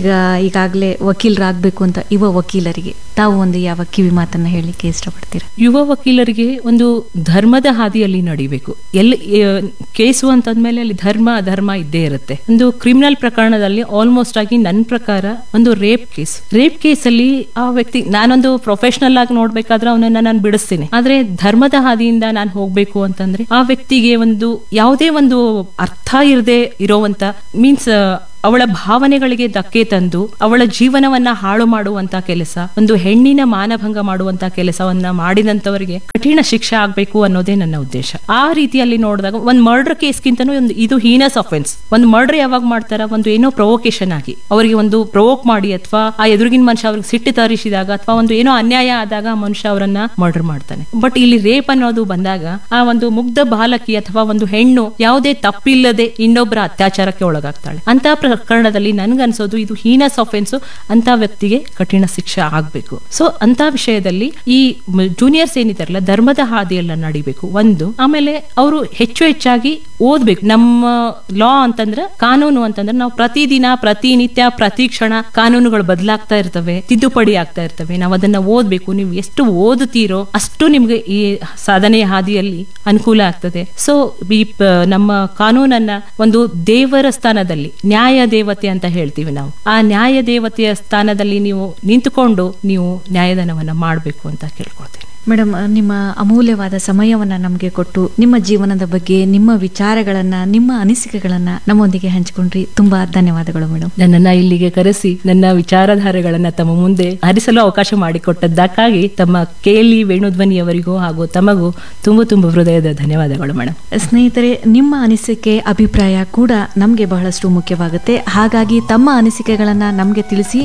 ಈಗಾಗಲೇ ವಕೀಲರಾಗಬೇಕು ಅಂತ ಯುವ ವಕೀಲರಿಗೆ ತಾವು ಒಂದು ಯಾವ ಕಿವಿ ಮಾತನ್ನು ಹೇಳಲಿಕ್ಕೆ ಇಷ್ಟಪಡ್ತೀರಾ? ಯುವ ವಕೀಲರಿಗೆ ಒಂದು ಧರ್ಮದ ಹಾದಿಯಲ್ಲಿ ನಡಿಬೇಕು. ಎಲ್ಲಿ ಕೇಸು ಅಂತಂದ್ಮೇಲೆ ಅಲ್ಲಿ ಧರ್ಮ ಅಧರ್ಮ ಇದ್ದೇ ಇರುತ್ತೆ. ಒಂದು ಕ್ರಿಮಿನಲ್ ಪ್ರಕರಣದಲ್ಲಿ ಆಲ್ಮೋಸ್ಟ್ ಆಗಿ ನನ್ನ ಪ್ರಕಾರ ಒಂದು ರೇಪ್ ಕೇಸಲ್ಲಿ ಆ ವ್ಯಕ್ತಿ, ನಾನೊಂದು ಪ್ರೊಫೆಷನಲ್ ಆಗಿ ನೋಡ್ಬೇಕಾದ್ರೆ ಅವನನ್ನ ನಾನು ಬಿಡಿಸ್ತೀನಿ. ಆದ್ರೆ ಧರ್ಮದ ಹಾದಿಯಿಂದ ನಾನು ಹೋಗ್ಬೇಕು ಅಂತಂದ್ರೆ ಆ ವ್ಯಕ್ತಿಗೆ ಒಂದು ಯಾವುದೇ ಒಂದು ಅರ್ಥ ಇರದೆ ಇರೋವಂತ ಮೀನ್ಸ್ ಅವಳ ಭಾವನೆಗಳಿಗೆ ಧಕ್ಕೆ ತಂದು ಅವಳ ಜೀವನವನ್ನ ಹಾಳು ಮಾಡುವಂತ ಕೆಲಸ, ಒಂದು ಹೆಣ್ಣಿನ ಮಾನಭಂಗ ಮಾಡುವಂತ ಕೆಲಸವನ್ನ ಮಾಡಿದಂತವರಿಗೆ ಕಠಿಣ ಶಿಕ್ಷೆ ಆಗ್ಬೇಕು ಅನ್ನೋದೇ ನನ್ನ ಉದ್ದೇಶ. ಆ ರೀತಿಯಲ್ಲಿ ನೋಡಿದಾಗ ಒಂದು ಮರ್ಡರ್ ಕೇಸ್ಗಿಂತನೂ ಇದು ಹೀನಸ್ ಅಫೆನ್ಸ್. ಒಂದು ಮರ್ಡರ್ ಯಾವಾಗ ಮಾಡ್ತಾರ, ಒಂದು ಏನೋ ಪ್ರೊವೊಕೇಶನ್ ಆಗಿ ಅವರಿಗೆ ಒಂದು ಪ್ರೊವೋಕ್ ಮಾಡಿ ಅಥವಾ ಆ ಎದುರಿಗಿನ ಮನುಷ್ಯ ಅವ್ರಿಗೆ ಸಿಟ್ಟು ತರಿಸಿದಾಗ ಅಥವಾ ಒಂದು ಏನೋ ಅನ್ಯಾಯ ಆದಾಗ ಆ ಮನುಷ್ಯ ಅವರನ್ನ ಮರ್ಡರ್ ಮಾಡ್ತಾನೆ. ಬಟ್ ಇಲ್ಲಿ ರೇಪ್ ಅನ್ನೋದು ಬಂದಾಗ ಆ ಒಂದು ಮುಗ್ಧ ಬಾಲಕಿ ಅಥವಾ ಒಂದು ಹೆಣ್ಣು ಯಾವುದೇ ತಪ್ಪಿಲ್ಲದೆ ಇನ್ನೊಬ್ಬರ ಅತ್ಯಾಚಾರಕ್ಕೆ ಒಳಗಾಗ್ತಾಳೆ. ಅಂತ ಪ್ರಕರಣದಲ್ಲಿ ನನ್ಗನ್ಸೋದು ಇದು ಹೀನಸ್ ಅಫೆನ್ಸ್, ಅಂತ ವ್ಯಕ್ತಿಗೆ ಕಠಿಣ ಶಿಕ್ಷೆ ಆಗ್ಬೇಕು. ಸೊ ಅಂತ ವಿಷಯದಲ್ಲಿ ಈ ಜೂನಿಯರ್ಸ್ ಏನಿದಾರಲ್ಲ ಧರ್ಮದ ಹಾದಿಯಲ್ಲ ನಡಿಬೇಕು ಒಂದು. ಆಮೇಲೆ ಅವರು ಹೆಚ್ಚಾಗಿ ಓದ್ಬೇಕು. ನಮ್ಮ ಲಾ ಅಂತಂದ್ರೆ, ಕಾನೂನು ಅಂತಂದ್ರೆ ನಾವು ಪ್ರತಿದಿನ ಪ್ರತಿನಿತ್ಯ ಪ್ರತಿ ಕ್ಷಣ ಕಾನೂನುಗಳು ಬದಲಾಗ್ತಾ ಇರ್ತವೆ, ತಿದ್ದುಪಡಿ ಆಗ್ತಾ ಇರ್ತವೆ. ನಾವು ಅದನ್ನ ಓದ್ಬೇಕು. ನೀವು ಎಷ್ಟು ಓದುತ್ತೀರೋ ಅಷ್ಟು ನಿಮ್ಗೆ ಈ ಸಾಧನೆಯ ಹಾದಿಯಲ್ಲಿ ಅನುಕೂಲ ಆಗ್ತದೆ. ಸೊ ಈ ನಮ್ಮ ಕಾನೂನನ್ನ ಒಂದು ದೇವರ ಸ್ಥಾನದಲ್ಲಿ, ನ್ಯಾಯ ದೇವತೆ ಅಂತ ಹೇಳ್ತೀವಿ ನಾವು, ಆ ನ್ಯಾಯ ದೇವತೆಯ ಸ್ಥಾನದಲ್ಲಿ ನೀವು ನಿಂತುಕೊಂಡು ನೀವು ನ್ಯಾಯದಾನವನ್ನ ಮಾಡಬೇಕು ಅಂತ ಕೇಳ್ಕೊಳ್ತೀನಿ. ಮೇಡಮ್, ನಿಮ್ಮ ಅಮೂಲ್ಯವಾದ ಸಮಯವನ್ನ ನಮಗೆ ಕೊಟ್ಟು ನಿಮ್ಮ ಜೀವನದ ಬಗ್ಗೆ, ನಿಮ್ಮ ವಿಚಾರಗಳನ್ನ, ನಿಮ್ಮ ಅನಿಸಿಕೆಗಳನ್ನ ನಮ್ಮೊಂದಿಗೆ ಹಂಚಿಕೊಂಡ್ರಿ. ತುಂಬಾ ಧನ್ಯವಾದಗಳು ಮೇಡಮ್. ನನ್ನನ್ನ ಇಲ್ಲಿಗೆ ಕರೆಸಿ ನನ್ನ ವಿಚಾರಧಾರೆಗಳನ್ನ ತಮ್ಮ ಮುಂದೆ ಹರಿಸಲು ಅವಕಾಶ ಮಾಡಿಕೊಟ್ಟದ್ದಕ್ಕಾಗಿ ತಮ್ಮ KLE ವೇಣುಧ್ವನಿಯವರಿಗೂ ಹಾಗೂ ತಮಗೂ ತುಂಬ ಹೃದಯದ ಧನ್ಯವಾದಗಳು ಮೇಡಮ್. ಸ್ನೇಹಿತರೆ, ನಿಮ್ಮ ಅನಿಸಿಕೆ, ಅಭಿಪ್ರಾಯ ಕೂಡ ನಮಗೆ ಬಹಳಷ್ಟು ಮುಖ್ಯವಾಗುತ್ತೆ. ಹಾಗಾಗಿ ತಮ್ಮ ಅನಿಸಿಕೆಗಳನ್ನ ನಮಗೆ ತಿಳಿಸಿ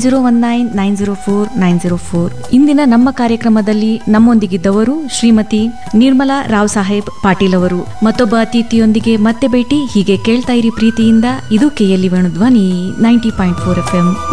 9019904904. ಇಂದಿನ ನಮ್ಮ ಕಾರ್ಯಕ್ರಮದಲ್ಲಿ ನಮ್ಮೊಂದಿಗಿದ್ದವರು ಶ್ರೀಮತಿ ನಿರ್ಮಲಾ ರಾವ್ ಸಾಹೇಬ್ ಪಾಟೀಲ್ ಅವರು. ಮತ್ತೊಬ್ಬ ಅತಿಥಿಯೊಂದಿಗೆ ಮತ್ತೆ ಭೇಟಿ. ಹೀಗೆ ಕೇಳ್ತಾ ಇರಿ ಪ್ರೀತಿಯಿಂದ. ಇದು KLE ವೇಣುಧ್ವನಿ 90.4 FM.